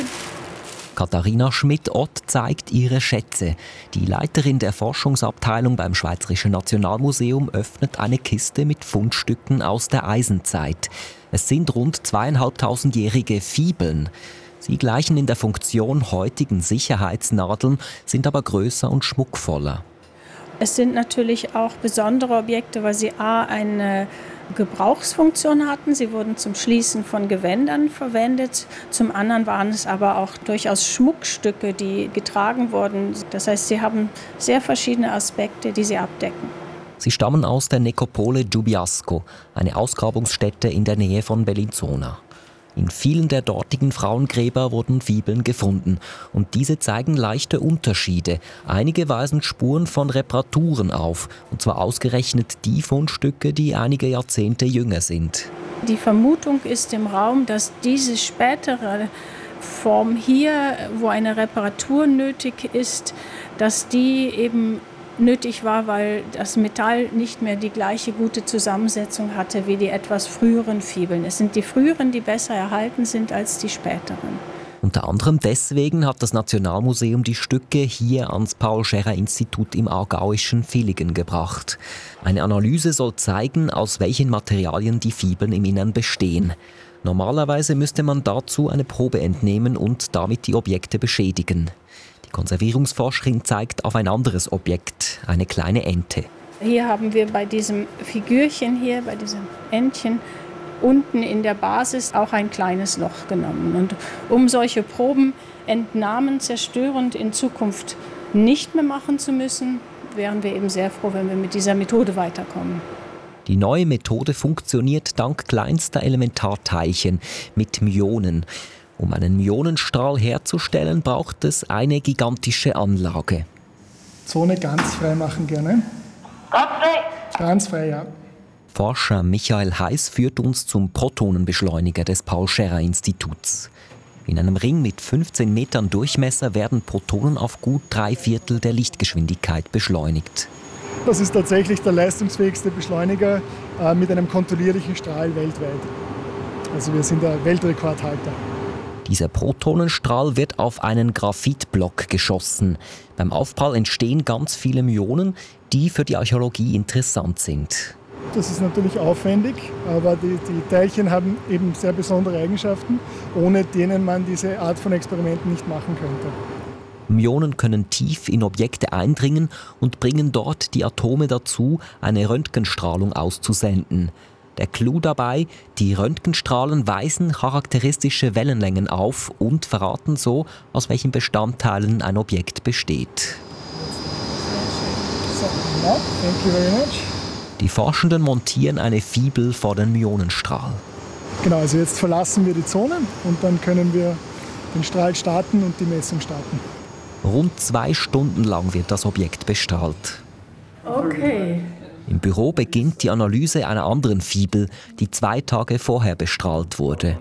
Katharina Schmidt-Ott zeigt ihre Schätze. Die Leiterin der Forschungsabteilung beim Schweizerischen Nationalmuseum öffnet eine Kiste mit Fundstücken aus der Eisenzeit. Es sind rund zweieinhalbtausendjährige Fibeln. Sie gleichen in der Funktion heutigen Sicherheitsnadeln, sind aber größer und schmuckvoller. Es sind natürlich auch besondere Objekte, weil sie a. eine Gebrauchsfunktion hatten. Sie wurden zum Schließen von Gewändern verwendet. Zum anderen waren es aber auch durchaus Schmuckstücke, die getragen wurden. Das heißt, sie haben sehr verschiedene Aspekte, die sie abdecken. Sie stammen aus der Nekropole Giubiasco, eine Ausgrabungsstätte in der Nähe von Bellinzona. In vielen der dortigen Frauengräber wurden Fibeln gefunden und diese zeigen leichte Unterschiede. Einige weisen Spuren von Reparaturen auf, und zwar ausgerechnet die Fundstücke, die einige Jahrzehnte jünger sind. Die Vermutung ist im Raum, dass diese spätere Form hier, wo eine Reparatur nötig ist, dass die eben nötig war, weil das Metall nicht mehr die gleiche gute Zusammensetzung hatte wie die etwas früheren Fibeln. Es sind die früheren, die besser erhalten sind als die späteren. Unter anderem deswegen hat das Nationalmuseum die Stücke hier ans Paul-Scherrer-Institut im aargauischen Villingen gebracht. Eine Analyse soll zeigen, aus welchen Materialien die Fibeln im Innern bestehen. Normalerweise müsste man dazu eine Probe entnehmen und damit die Objekte beschädigen. Die Konservierungsforscherin zeigt auf ein anderes Objekt, eine kleine Ente. Hier haben wir bei diesem Figürchen hier, bei diesem Entchen, unten in der Basis auch ein kleines Loch genommen. Und um solche Proben entnahmen zerstörend in Zukunft nicht mehr machen zu müssen, wären wir eben sehr froh, wenn wir mit dieser Methode weiterkommen. Die neue Methode funktioniert dank kleinster Elementarteilchen mit Myonen. Um einen Myonenstrahl herzustellen, braucht es eine gigantische Anlage. Zone ganz frei machen gerne. Ganz frei? Ganz frei, ja. Forscher Michael Heiß führt uns zum Protonenbeschleuniger des Paul-Scherrer-Instituts. In einem Ring mit fünfzehn Metern Durchmesser werden Protonen auf gut drei Viertel der Lichtgeschwindigkeit beschleunigt. Das ist tatsächlich der leistungsfähigste Beschleuniger äh, mit einem kontinuierlichen Strahl weltweit. Also wir sind der Weltrekordhalter. Dieser Protonenstrahl wird auf einen Graphitblock geschossen. Beim Aufprall entstehen ganz viele Myonen, die für die Archäologie interessant sind. Das ist natürlich aufwendig, aber die, die Teilchen haben eben sehr besondere Eigenschaften, ohne denen man diese Art von Experimenten nicht machen könnte. Myonen können tief in Objekte eindringen und bringen dort die Atome dazu, eine Röntgenstrahlung auszusenden. Der Clou dabei: Die Röntgenstrahlen weisen charakteristische Wellenlängen auf und verraten so, aus welchen Bestandteilen ein Objekt besteht. Die Forschenden montieren eine Fibel vor den Myonenstrahl. Genau, also jetzt verlassen wir die Zone und dann können wir den Strahl starten und die Messung starten. Rund zwei Stunden lang wird das Objekt bestrahlt. Okay. Im Büro beginnt die Analyse einer anderen Fibel, die zwei Tage vorher bestrahlt wurde.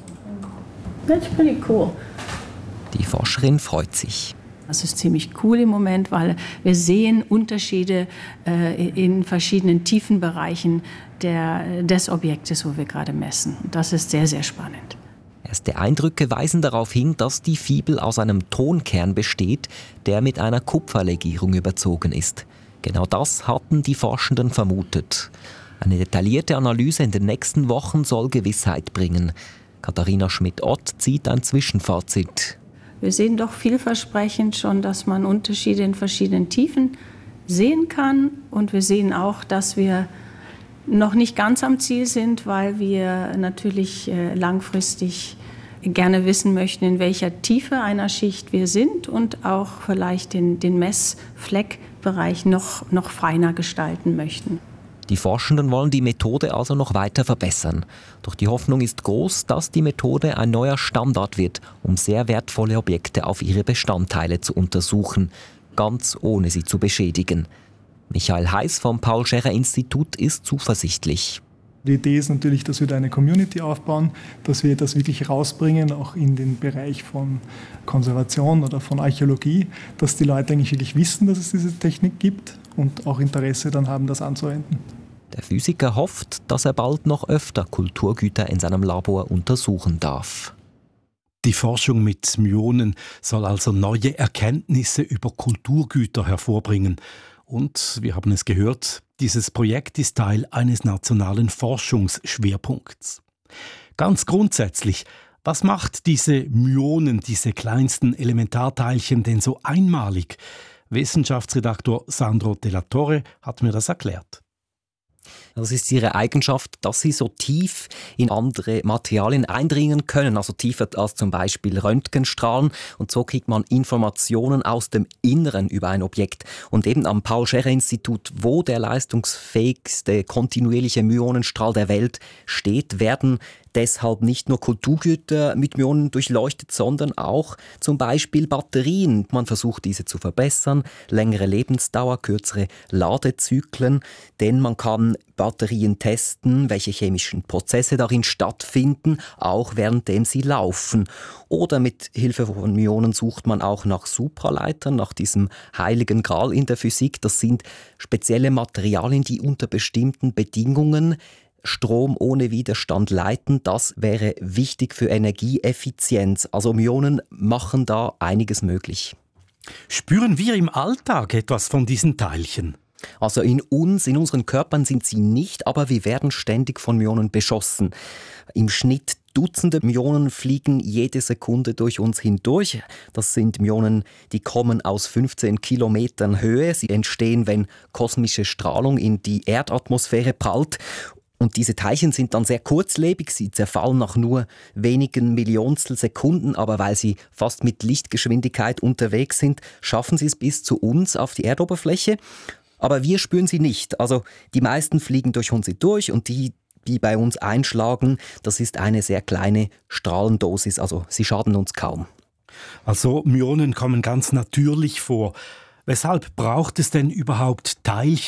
That's pretty cool. Die Forscherin freut sich. Das ist ziemlich cool im Moment, weil wir sehen Unterschiede äh, in verschiedenen Tiefenbereichen der, des Objektes, wo wir gerade messen. Das ist sehr, sehr spannend. Erste Eindrücke weisen darauf hin, dass die Fibel aus einem Tonkern besteht, der mit einer Kupferlegierung überzogen ist. Genau das hatten die Forschenden vermutet. Eine detaillierte Analyse in den nächsten Wochen soll Gewissheit bringen. Katharina Schmidt-Ott zieht ein Zwischenfazit. Wir sehen doch vielversprechend schon, dass man Unterschiede in verschiedenen Tiefen sehen kann. Und wir sehen auch, dass wir noch nicht ganz am Ziel sind, weil wir natürlich langfristig gerne wissen möchten, in welcher Tiefe einer Schicht wir sind und auch vielleicht den, den Messfleckbereich noch, noch feiner gestalten möchten. Die Forschenden wollen die Methode also noch weiter verbessern. Doch die Hoffnung ist groß, dass die Methode ein neuer Standard wird, um sehr wertvolle Objekte auf ihre Bestandteile zu untersuchen, ganz ohne sie zu beschädigen. Michael Heiß vom Paul-Scherrer-Institut ist zuversichtlich. Die Idee ist natürlich, dass wir da eine Community aufbauen, dass wir das wirklich rausbringen, auch in den Bereich von Konservation oder von Archäologie, dass die Leute eigentlich wirklich wissen, dass es diese Technik gibt und auch Interesse dann haben, das anzuwenden. Der Physiker hofft, dass er bald noch öfter Kulturgüter in seinem Labor untersuchen darf. Die Forschung mit Myonen soll also neue Erkenntnisse über Kulturgüter hervorbringen. Und, wir haben es gehört, dieses Projekt ist Teil eines nationalen Forschungsschwerpunkts. Ganz grundsätzlich, was macht diese Myonen, diese kleinsten Elementarteilchen denn so einmalig? Wissenschaftsredaktor Sandro Della Torre hat mir das erklärt. Das ist ihre Eigenschaft, dass sie so tief in andere Materialien eindringen können, also tiefer als zum Beispiel Röntgenstrahlen. Und so kriegt man Informationen aus dem Inneren über ein Objekt. Und eben am Paul-Scherrer-Institut, wo der leistungsfähigste kontinuierliche Myonenstrahl der Welt steht, werden deshalb nicht nur Kulturgüter mit Myonen durchleuchtet, sondern auch zum Beispiel Batterien. Man versucht, diese zu verbessern, längere Lebensdauer, kürzere Ladezyklen, denn man kann Batterien testen, welche chemischen Prozesse darin stattfinden, auch währenddem sie laufen. Oder mit Hilfe von Myonen sucht man auch nach Supraleitern, nach diesem heiligen Gral in der Physik. Das sind spezielle Materialien, die unter bestimmten Bedingungen Strom ohne Widerstand leiten. Das wäre wichtig für Energieeffizienz. Also Myonen machen da einiges möglich. Spüren wir im Alltag etwas von diesen Teilchen? Also in uns, in unseren Körpern sind sie nicht, aber wir werden ständig von Myonen beschossen. Im Schnitt Dutzende Myonen fliegen jede Sekunde durch uns hindurch. Das sind Myonen, die kommen aus fünfzehn Kilometern Höhe. Sie entstehen, wenn kosmische Strahlung in die Erdatmosphäre prallt. Und diese Teilchen sind dann sehr kurzlebig, sie zerfallen nach nur wenigen Millionstel Sekunden, aber weil sie fast mit Lichtgeschwindigkeit unterwegs sind, schaffen sie es bis zu uns auf die Erdoberfläche. Aber wir spüren sie nicht. Also die meisten fliegen durch uns durch und die, die bei uns einschlagen, das ist eine sehr kleine Strahlendosis, also sie schaden uns kaum. Also Myonen kommen ganz natürlich vor. Weshalb braucht es denn überhaupt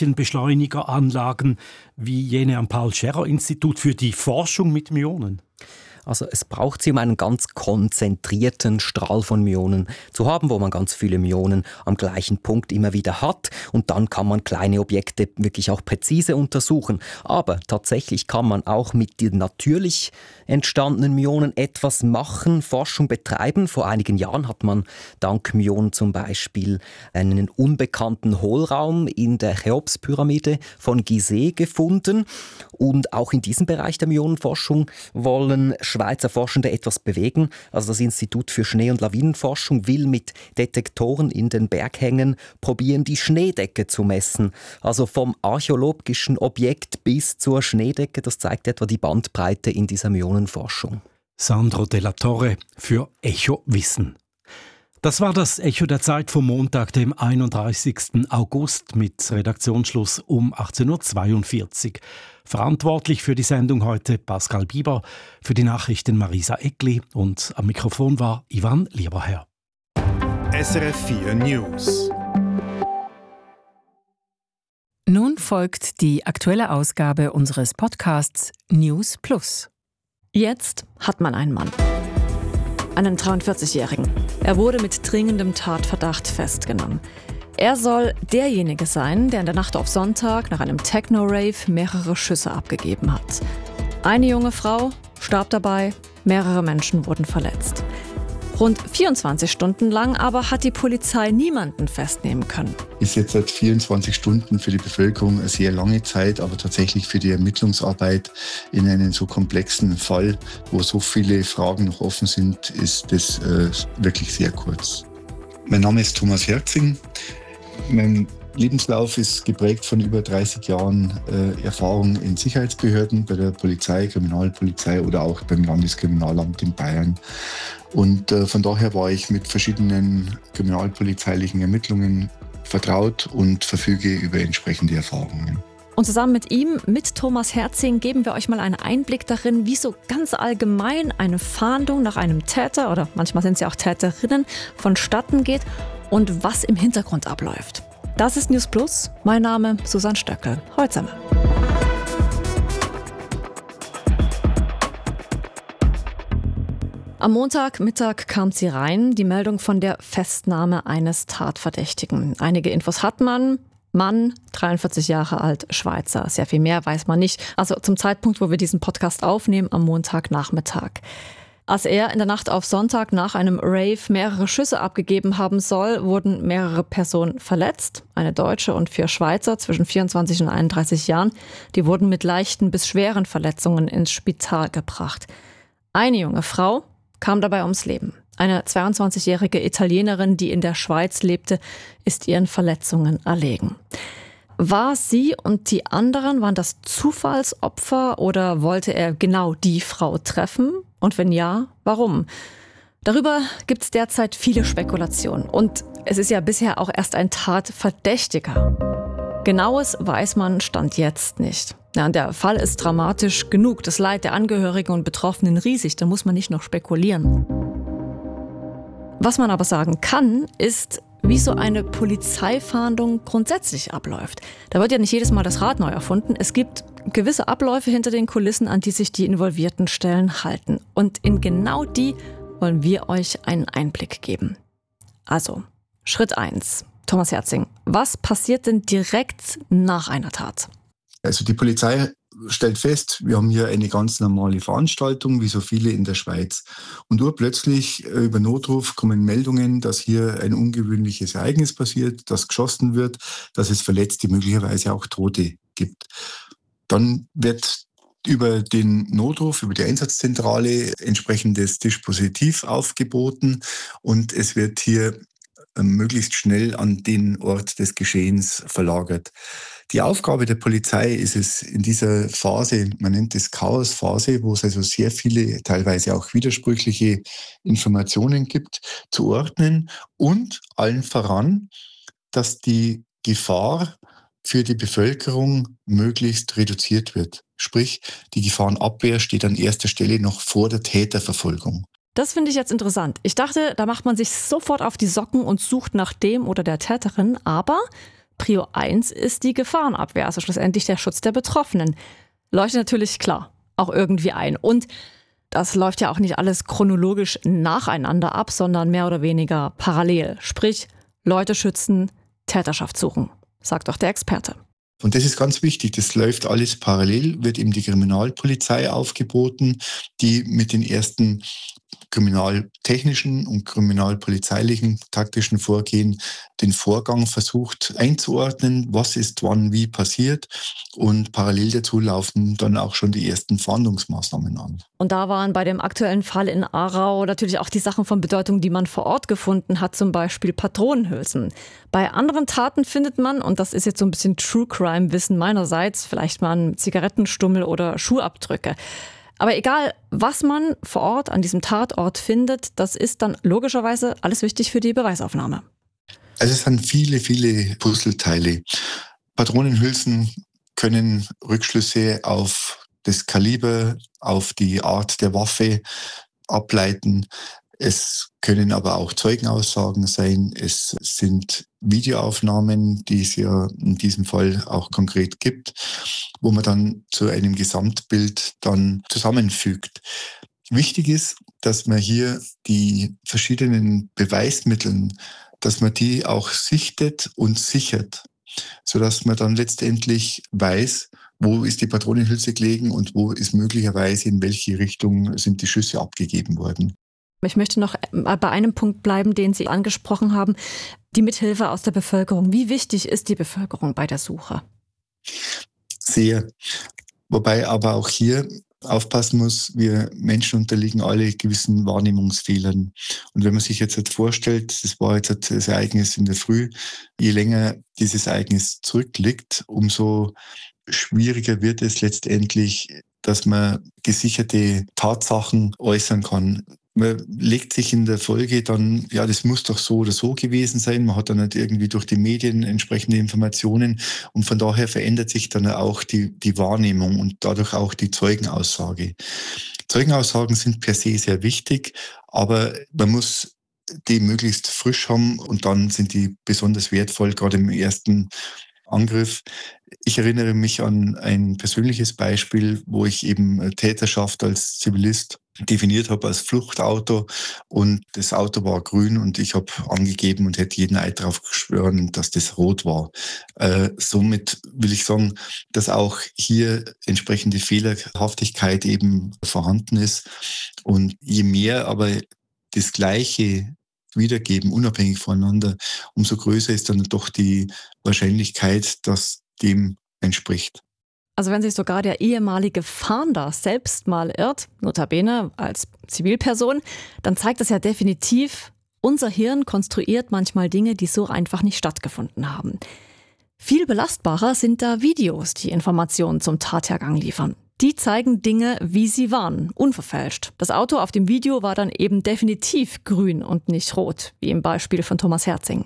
Teilchenbeschleunigeranlagen wie jene am Paul-Scherrer-Institut für die Forschung mit Myonen? Also es braucht sie, um einen ganz konzentrierten Strahl von Myonen zu haben, wo man ganz viele Myonen am gleichen Punkt immer wieder hat. Und dann kann man kleine Objekte wirklich auch präzise untersuchen. Aber tatsächlich kann man auch mit den natürlich entstandenen Myonen etwas machen, Forschung betreiben. Vor einigen Jahren hat man dank Myonen zum Beispiel einen unbekannten Hohlraum in der Cheops-Pyramide von Gizeh gefunden. Und auch in diesem Bereich der Myonenforschung wollen Schweizer Forschende etwas bewegen. Also das Institut für Schnee- und Lawinenforschung will mit Detektoren in den Berghängen probieren, die Schneedecke zu messen. Also vom archäologischen Objekt bis zur Schneedecke, das zeigt etwa die Bandbreite in dieser Myonenforschung. Sandro Della Torre für Echo Wissen. Das war das Echo der Zeit vom Montag, dem einunddreißigsten August mit Redaktionsschluss um achtzehn Uhr zweiundvierzig. Verantwortlich für die Sendung heute Pascal Bieber, für die Nachrichten Marisa Eckli und am Mikrofon war Ivan Lieberherr. S R F vier News. Nun folgt die aktuelle Ausgabe unseres Podcasts News Plus. Jetzt hat man einen Mann. Einen dreiundvierzigjährigen. Er wurde mit dringendem Tatverdacht festgenommen. Er soll derjenige sein, der in der Nacht auf Sonntag nach einem Techno-Rave mehrere Schüsse abgegeben hat. Eine junge Frau starb dabei, mehrere Menschen wurden verletzt. Rund vierundzwanzig Stunden lang aber hat die Polizei niemanden festnehmen können. Ist jetzt seit vierundzwanzig Stunden für die Bevölkerung eine sehr lange Zeit, aber tatsächlich für die Ermittlungsarbeit in einem so komplexen Fall, wo so viele Fragen noch offen sind, ist das äh, wirklich sehr kurz. Mein Name ist Thomas Herzing. Mein Lebenslauf ist geprägt von über dreißig Jahren äh, Erfahrung in Sicherheitsbehörden, bei der Polizei, Kriminalpolizei oder auch beim Landeskriminalamt in Bayern. Und äh, von daher war ich mit verschiedenen kriminalpolizeilichen Ermittlungen vertraut und verfüge über entsprechende Erfahrungen. Und zusammen mit ihm, mit Thomas Herzing, geben wir euch mal einen Einblick darin, wie so ganz allgemein eine Fahndung nach einem Täter oder manchmal sind es ja auch Täterinnen vonstatten geht und was im Hintergrund abläuft. Das ist News Plus. Mein Name Susanne Stöckel. Heute Am Montagmittag kam sie rein, die Meldung von der Festnahme eines Tatverdächtigen. Einige Infos hat man. Mann, dreiundvierzig Jahre alt, Schweizer. Sehr viel mehr weiß man nicht. Also zum Zeitpunkt, wo wir diesen Podcast aufnehmen, am Montagnachmittag. Als er in der Nacht auf Sonntag nach einem Rave mehrere Schüsse abgegeben haben soll, wurden mehrere Personen verletzt. Eine Deutsche und vier Schweizer zwischen vierundzwanzig und einunddreißig Jahren. Die wurden mit leichten bis schweren Verletzungen ins Spital gebracht. Eine junge Frau kam dabei ums Leben. Eine zweiundzwanzigjährige Italienerin, die in der Schweiz lebte, ist ihren Verletzungen erlegen. War sie und die anderen, waren das Zufallsopfer oder wollte er genau die Frau treffen? Und wenn ja, warum? Darüber gibt es derzeit viele Spekulationen. Und es ist ja bisher auch erst ein Tatverdächtiger. Genaues weiß man Stand jetzt nicht. Ja, und der Fall ist dramatisch genug. Das Leid der Angehörigen und Betroffenen riesig. Da muss man nicht noch spekulieren. Was man aber sagen kann, ist, wie so eine Polizeifahndung grundsätzlich abläuft. Da wird ja nicht jedes Mal das Rad neu erfunden. Es gibt gewisse Abläufe hinter den Kulissen, an die sich die involvierten Stellen halten. Und in genau die wollen wir euch einen Einblick geben. Also, Schritt eins. Thomas Herzing, was passiert denn direkt nach einer Tat? Also die Polizei stellt fest, wir haben hier eine ganz normale Veranstaltung, wie so viele in der Schweiz. Und urplötzlich über Notruf kommen Meldungen, dass hier ein ungewöhnliches Ereignis passiert, dass geschossen wird, dass es Verletzte, möglicherweise auch Tote gibt. Dann wird über den Notruf, über die Einsatzzentrale entsprechendes Dispositiv aufgeboten und es wird hier möglichst schnell an den Ort des Geschehens verlagert. Die Aufgabe der Polizei ist es in dieser Phase, man nennt es Chaosphase, wo es also sehr viele, teilweise auch widersprüchliche Informationen gibt, zu ordnen und allen voran, dass die Gefahr für die Bevölkerung möglichst reduziert wird. Sprich, die Gefahrenabwehr steht an erster Stelle noch vor der Täterverfolgung. Das finde ich jetzt interessant. Ich dachte, da macht man sich sofort auf die Socken und sucht nach dem oder der Täterin, aber Prio eins ist die Gefahrenabwehr, also schlussendlich der Schutz der Betroffenen. Leuchtet natürlich klar, auch irgendwie ein. Und das läuft ja auch nicht alles chronologisch nacheinander ab, sondern mehr oder weniger parallel. Sprich, Leute schützen, Täterschaft suchen, sagt auch der Experte. Und das ist ganz wichtig, das läuft alles parallel, wird eben die Kriminalpolizei aufgeboten, die mit den ersten kriminaltechnischen und kriminalpolizeilichen taktischen Vorgehen den Vorgang versucht einzuordnen, was ist wann wie passiert, und parallel dazu laufen dann auch schon die ersten Fahndungsmaßnahmen an. Und da waren bei dem aktuellen Fall in Aarau natürlich auch die Sachen von Bedeutung, die man vor Ort gefunden hat, zum Beispiel Patronenhülsen. Bei anderen Taten findet man, und das ist jetzt so ein bisschen True Crime-Wissen meinerseits, vielleicht mal einen Zigarettenstummel oder Schuhabdrücke. Aber egal, was man vor Ort an diesem Tatort findet, das ist dann logischerweise alles wichtig für die Beweisaufnahme. Also es sind viele, viele Puzzleteile. Patronenhülsen können Rückschlüsse auf das Kaliber, auf die Art der Waffe ableiten. Es können aber auch Zeugenaussagen sein. Es sind Videoaufnahmen, die es ja in diesem Fall auch konkret gibt, wo man dann zu einem Gesamtbild dann zusammenfügt. Wichtig ist, dass man hier die verschiedenen Beweismittel, dass man die auch sichtet und sichert, sodass man dann letztendlich weiß, wo ist die Patronenhülse gelegen und wo ist möglicherweise in welche Richtung sind die Schüsse abgegeben worden. Ich möchte noch bei einem Punkt bleiben, den Sie angesprochen haben, die Mithilfe aus der Bevölkerung. Wie wichtig ist die Bevölkerung bei der Suche? Sehr. Wobei aber auch hier aufpassen muss, wir Menschen unterliegen alle gewissen Wahrnehmungsfehlern. Und wenn man sich jetzt vorstellt, das war jetzt das Ereignis in der Früh, je länger dieses Ereignis zurückliegt, umso schwieriger wird es letztendlich, dass man gesicherte Tatsachen äußern kann. Man legt sich in der Folge dann, ja, das muss doch so oder so gewesen sein. Man hat dann nicht irgendwie durch die Medien entsprechende Informationen und von daher verändert sich dann auch die, die Wahrnehmung und dadurch auch die Zeugenaussage. Zeugenaussagen sind per se sehr wichtig, aber man muss die möglichst frisch haben und dann sind die besonders wertvoll, gerade im ersten Angriff. Ich erinnere mich an ein persönliches Beispiel, wo ich eben Täterschaft als Zivilist definiert habe als Fluchtauto und das Auto war grün und ich habe angegeben und hätte jeden Eid darauf geschworen, dass das rot war. Äh, somit will ich sagen, dass auch hier entsprechende Fehlerhaftigkeit eben vorhanden ist und je mehr aber das Gleiche wiedergeben, unabhängig voneinander, umso größer ist dann doch die Wahrscheinlichkeit, dass dem entspricht. Also wenn sich sogar der ehemalige Fahnder selbst mal irrt, notabene als Zivilperson, dann zeigt das ja definitiv, unser Hirn konstruiert manchmal Dinge, die so einfach nicht stattgefunden haben. Viel belastbarer sind da Videos, die Informationen zum Tathergang liefern. Die zeigen Dinge, wie sie waren, unverfälscht. Das Auto auf dem Video war dann eben definitiv grün und nicht rot, wie im Beispiel von Thomas Herzing.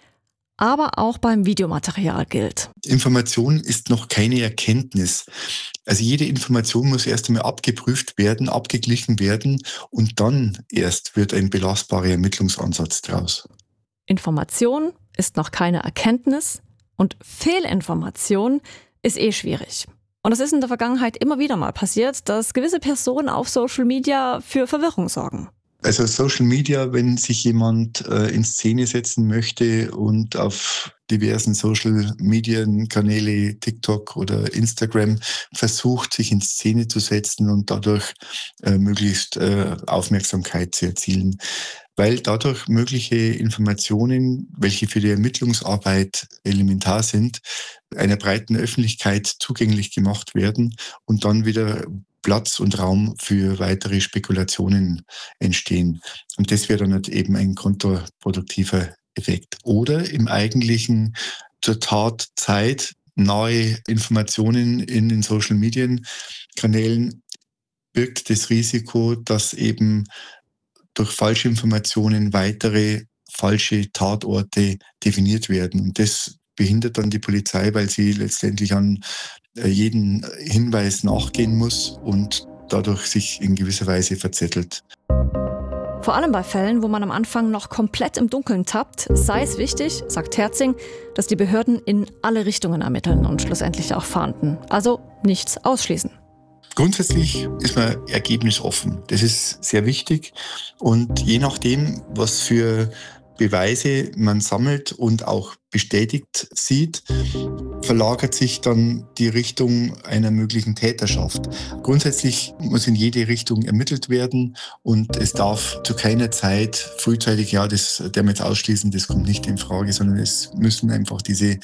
Aber auch beim Videomaterial gilt: Information ist noch keine Erkenntnis. Also jede Information muss erst einmal abgeprüft werden, abgeglichen werden und dann erst wird ein belastbarer Ermittlungsansatz draus. Information ist noch keine Erkenntnis und Fehlinformation ist eh schwierig. Und es ist in der Vergangenheit immer wieder mal passiert, dass gewisse Personen auf Social Media für Verwirrung sorgen. Also Social Media, wenn sich jemand äh, in Szene setzen möchte und auf diversen Social Media Kanäle, TikTok oder Instagram, versucht, sich in Szene zu setzen und dadurch äh, möglichst äh, Aufmerksamkeit zu erzielen. Weil dadurch mögliche Informationen, welche für die Ermittlungsarbeit elementar sind, einer breiten Öffentlichkeit zugänglich gemacht werden und dann wieder Platz und Raum für weitere Spekulationen entstehen. Und das wäre dann halt eben ein kontraproduktiver Effekt. Oder im eigentlichen zur Tatzeit nahe Informationen in den Social-Medien-Kanälen birgt das Risiko, dass eben durch falsche Informationen weitere falsche Tatorte definiert werden. Und das behindert dann die Polizei, weil sie letztendlich an jeden Hinweis nachgehen muss und dadurch sich in gewisser Weise verzettelt. Vor allem bei Fällen, wo man am Anfang noch komplett im Dunkeln tappt, sei es wichtig, sagt Herzing, dass die Behörden in alle Richtungen ermitteln und schlussendlich auch fahnden. Also nichts ausschließen. Grundsätzlich ist man ergebnisoffen. Das ist sehr wichtig. Und je nachdem, was für Beweise man sammelt und auch bestätigt sieht, verlagert sich dann die Richtung einer möglichen Täterschaft. Grundsätzlich muss in jede Richtung ermittelt werden und es darf zu keiner Zeit frühzeitig, ja, das der wir jetzt ausschließen, das kommt nicht in Frage, sondern es müssen einfach diese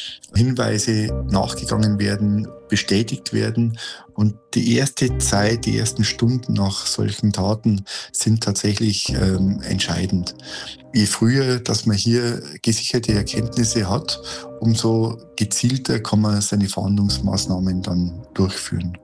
Hinweise nachgegangen werden, bestätigt werden. Und die erste Zeit, die ersten Stunden nach solchen Taten sind tatsächlich ähm, entscheidend. Je früher, dass man hier gesicherte Erkenntnisse hat, umso gezielter kann man seine Fahndungsmaßnahmen dann durchführen.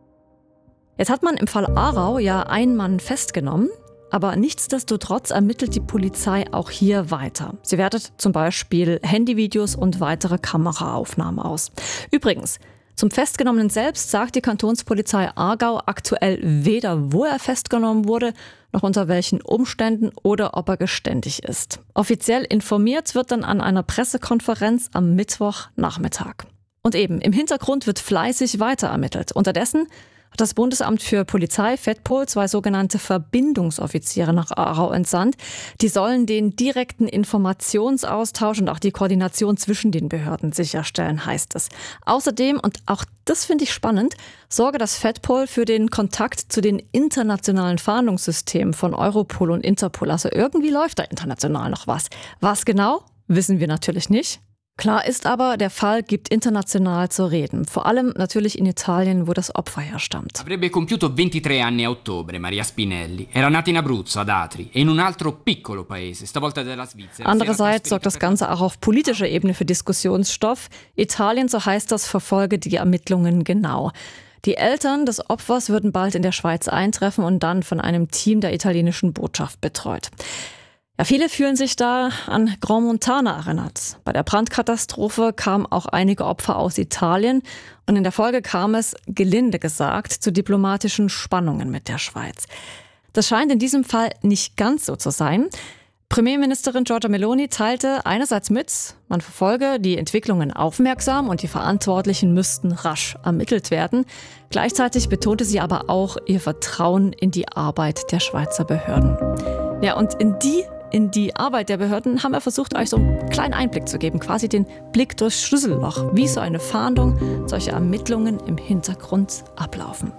Jetzt hat man im Fall Aarau ja einen Mann festgenommen, aber nichtsdestotrotz ermittelt die Polizei auch hier weiter. Sie wertet zum Beispiel Handyvideos und weitere Kameraaufnahmen aus. Übrigens, zum Festgenommenen selbst sagt die Kantonspolizei Aargau aktuell weder, wo er festgenommen wurde, noch unter welchen Umständen oder ob er geständig ist. Offiziell informiert wird dann an einer Pressekonferenz am Mittwochnachmittag. Und eben, im Hintergrund wird fleißig weiter ermittelt. Unterdessen hat das Bundesamt für Polizei, Fedpol, zwei sogenannte Verbindungsoffiziere nach Aarau entsandt. Die sollen den direkten Informationsaustausch und auch die Koordination zwischen den Behörden sicherstellen, heißt es. Außerdem, und auch das finde ich spannend, sorge das Fedpol für den Kontakt zu den internationalen Fahndungssystemen von Europol und Interpol. Also irgendwie läuft da international noch was. Was genau, wissen wir natürlich nicht. Klar ist aber, der Fall gibt international zu reden. Vor allem natürlich in Italien, wo das Opfer herstammt. Avrebbe compiuto ventitré anni a ottobre, Maria Spinelli. Era nata in Abruzzo, ad Atri, e in un altro piccolo paese, stavolta della Svizzera. Andererseits sorgt das Ganze auch auf politischer Ebene für Diskussionsstoff. Italien, so heißt das, verfolge die Ermittlungen genau. Die Eltern des Opfers würden bald in der Schweiz eintreffen und dann von einem Team der italienischen Botschaft betreut. Ja, viele fühlen sich da an Grand Montana erinnert. Bei der Brandkatastrophe kamen auch einige Opfer aus Italien und in der Folge kam es, gelinde gesagt, zu diplomatischen Spannungen mit der Schweiz. Das scheint in diesem Fall nicht ganz so zu sein. Premierministerin Giorgia Meloni teilte einerseits mit, man verfolge die Entwicklungen aufmerksam und die Verantwortlichen müssten rasch ermittelt werden. Gleichzeitig betonte sie aber auch ihr Vertrauen in die Arbeit der Schweizer Behörden. Ja, und in die In die Arbeit der Behörden haben wir versucht, euch so einen kleinen Einblick zu geben, quasi den Blick durchs Schlüsselloch, wie so eine Fahndung, solche Ermittlungen im Hintergrund ablaufen.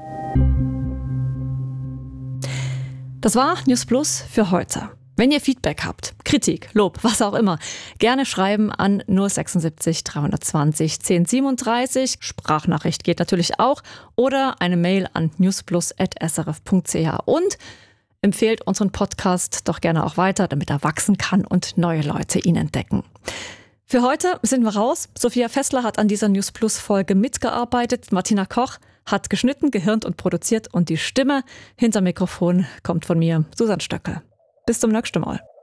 Das war News Plus für heute. Wenn ihr Feedback habt, Kritik, Lob, was auch immer, gerne schreiben an null sechsundsiebzig dreihundertzwanzig zehn siebenunddreißig. Sprachnachricht geht natürlich auch. Oder eine Mail an newsplus at s r f punkt c h. Und empfehlt unseren Podcast doch gerne auch weiter, damit er wachsen kann und neue Leute ihn entdecken. Für heute sind wir raus. Sophia Fessler hat an dieser News Plus Folge mitgearbeitet. Martina Koch hat geschnitten, gehirnt und produziert und die Stimme hinter Mikrofon kommt von mir, Susanne Stöckel. Bis zum nächsten Mal.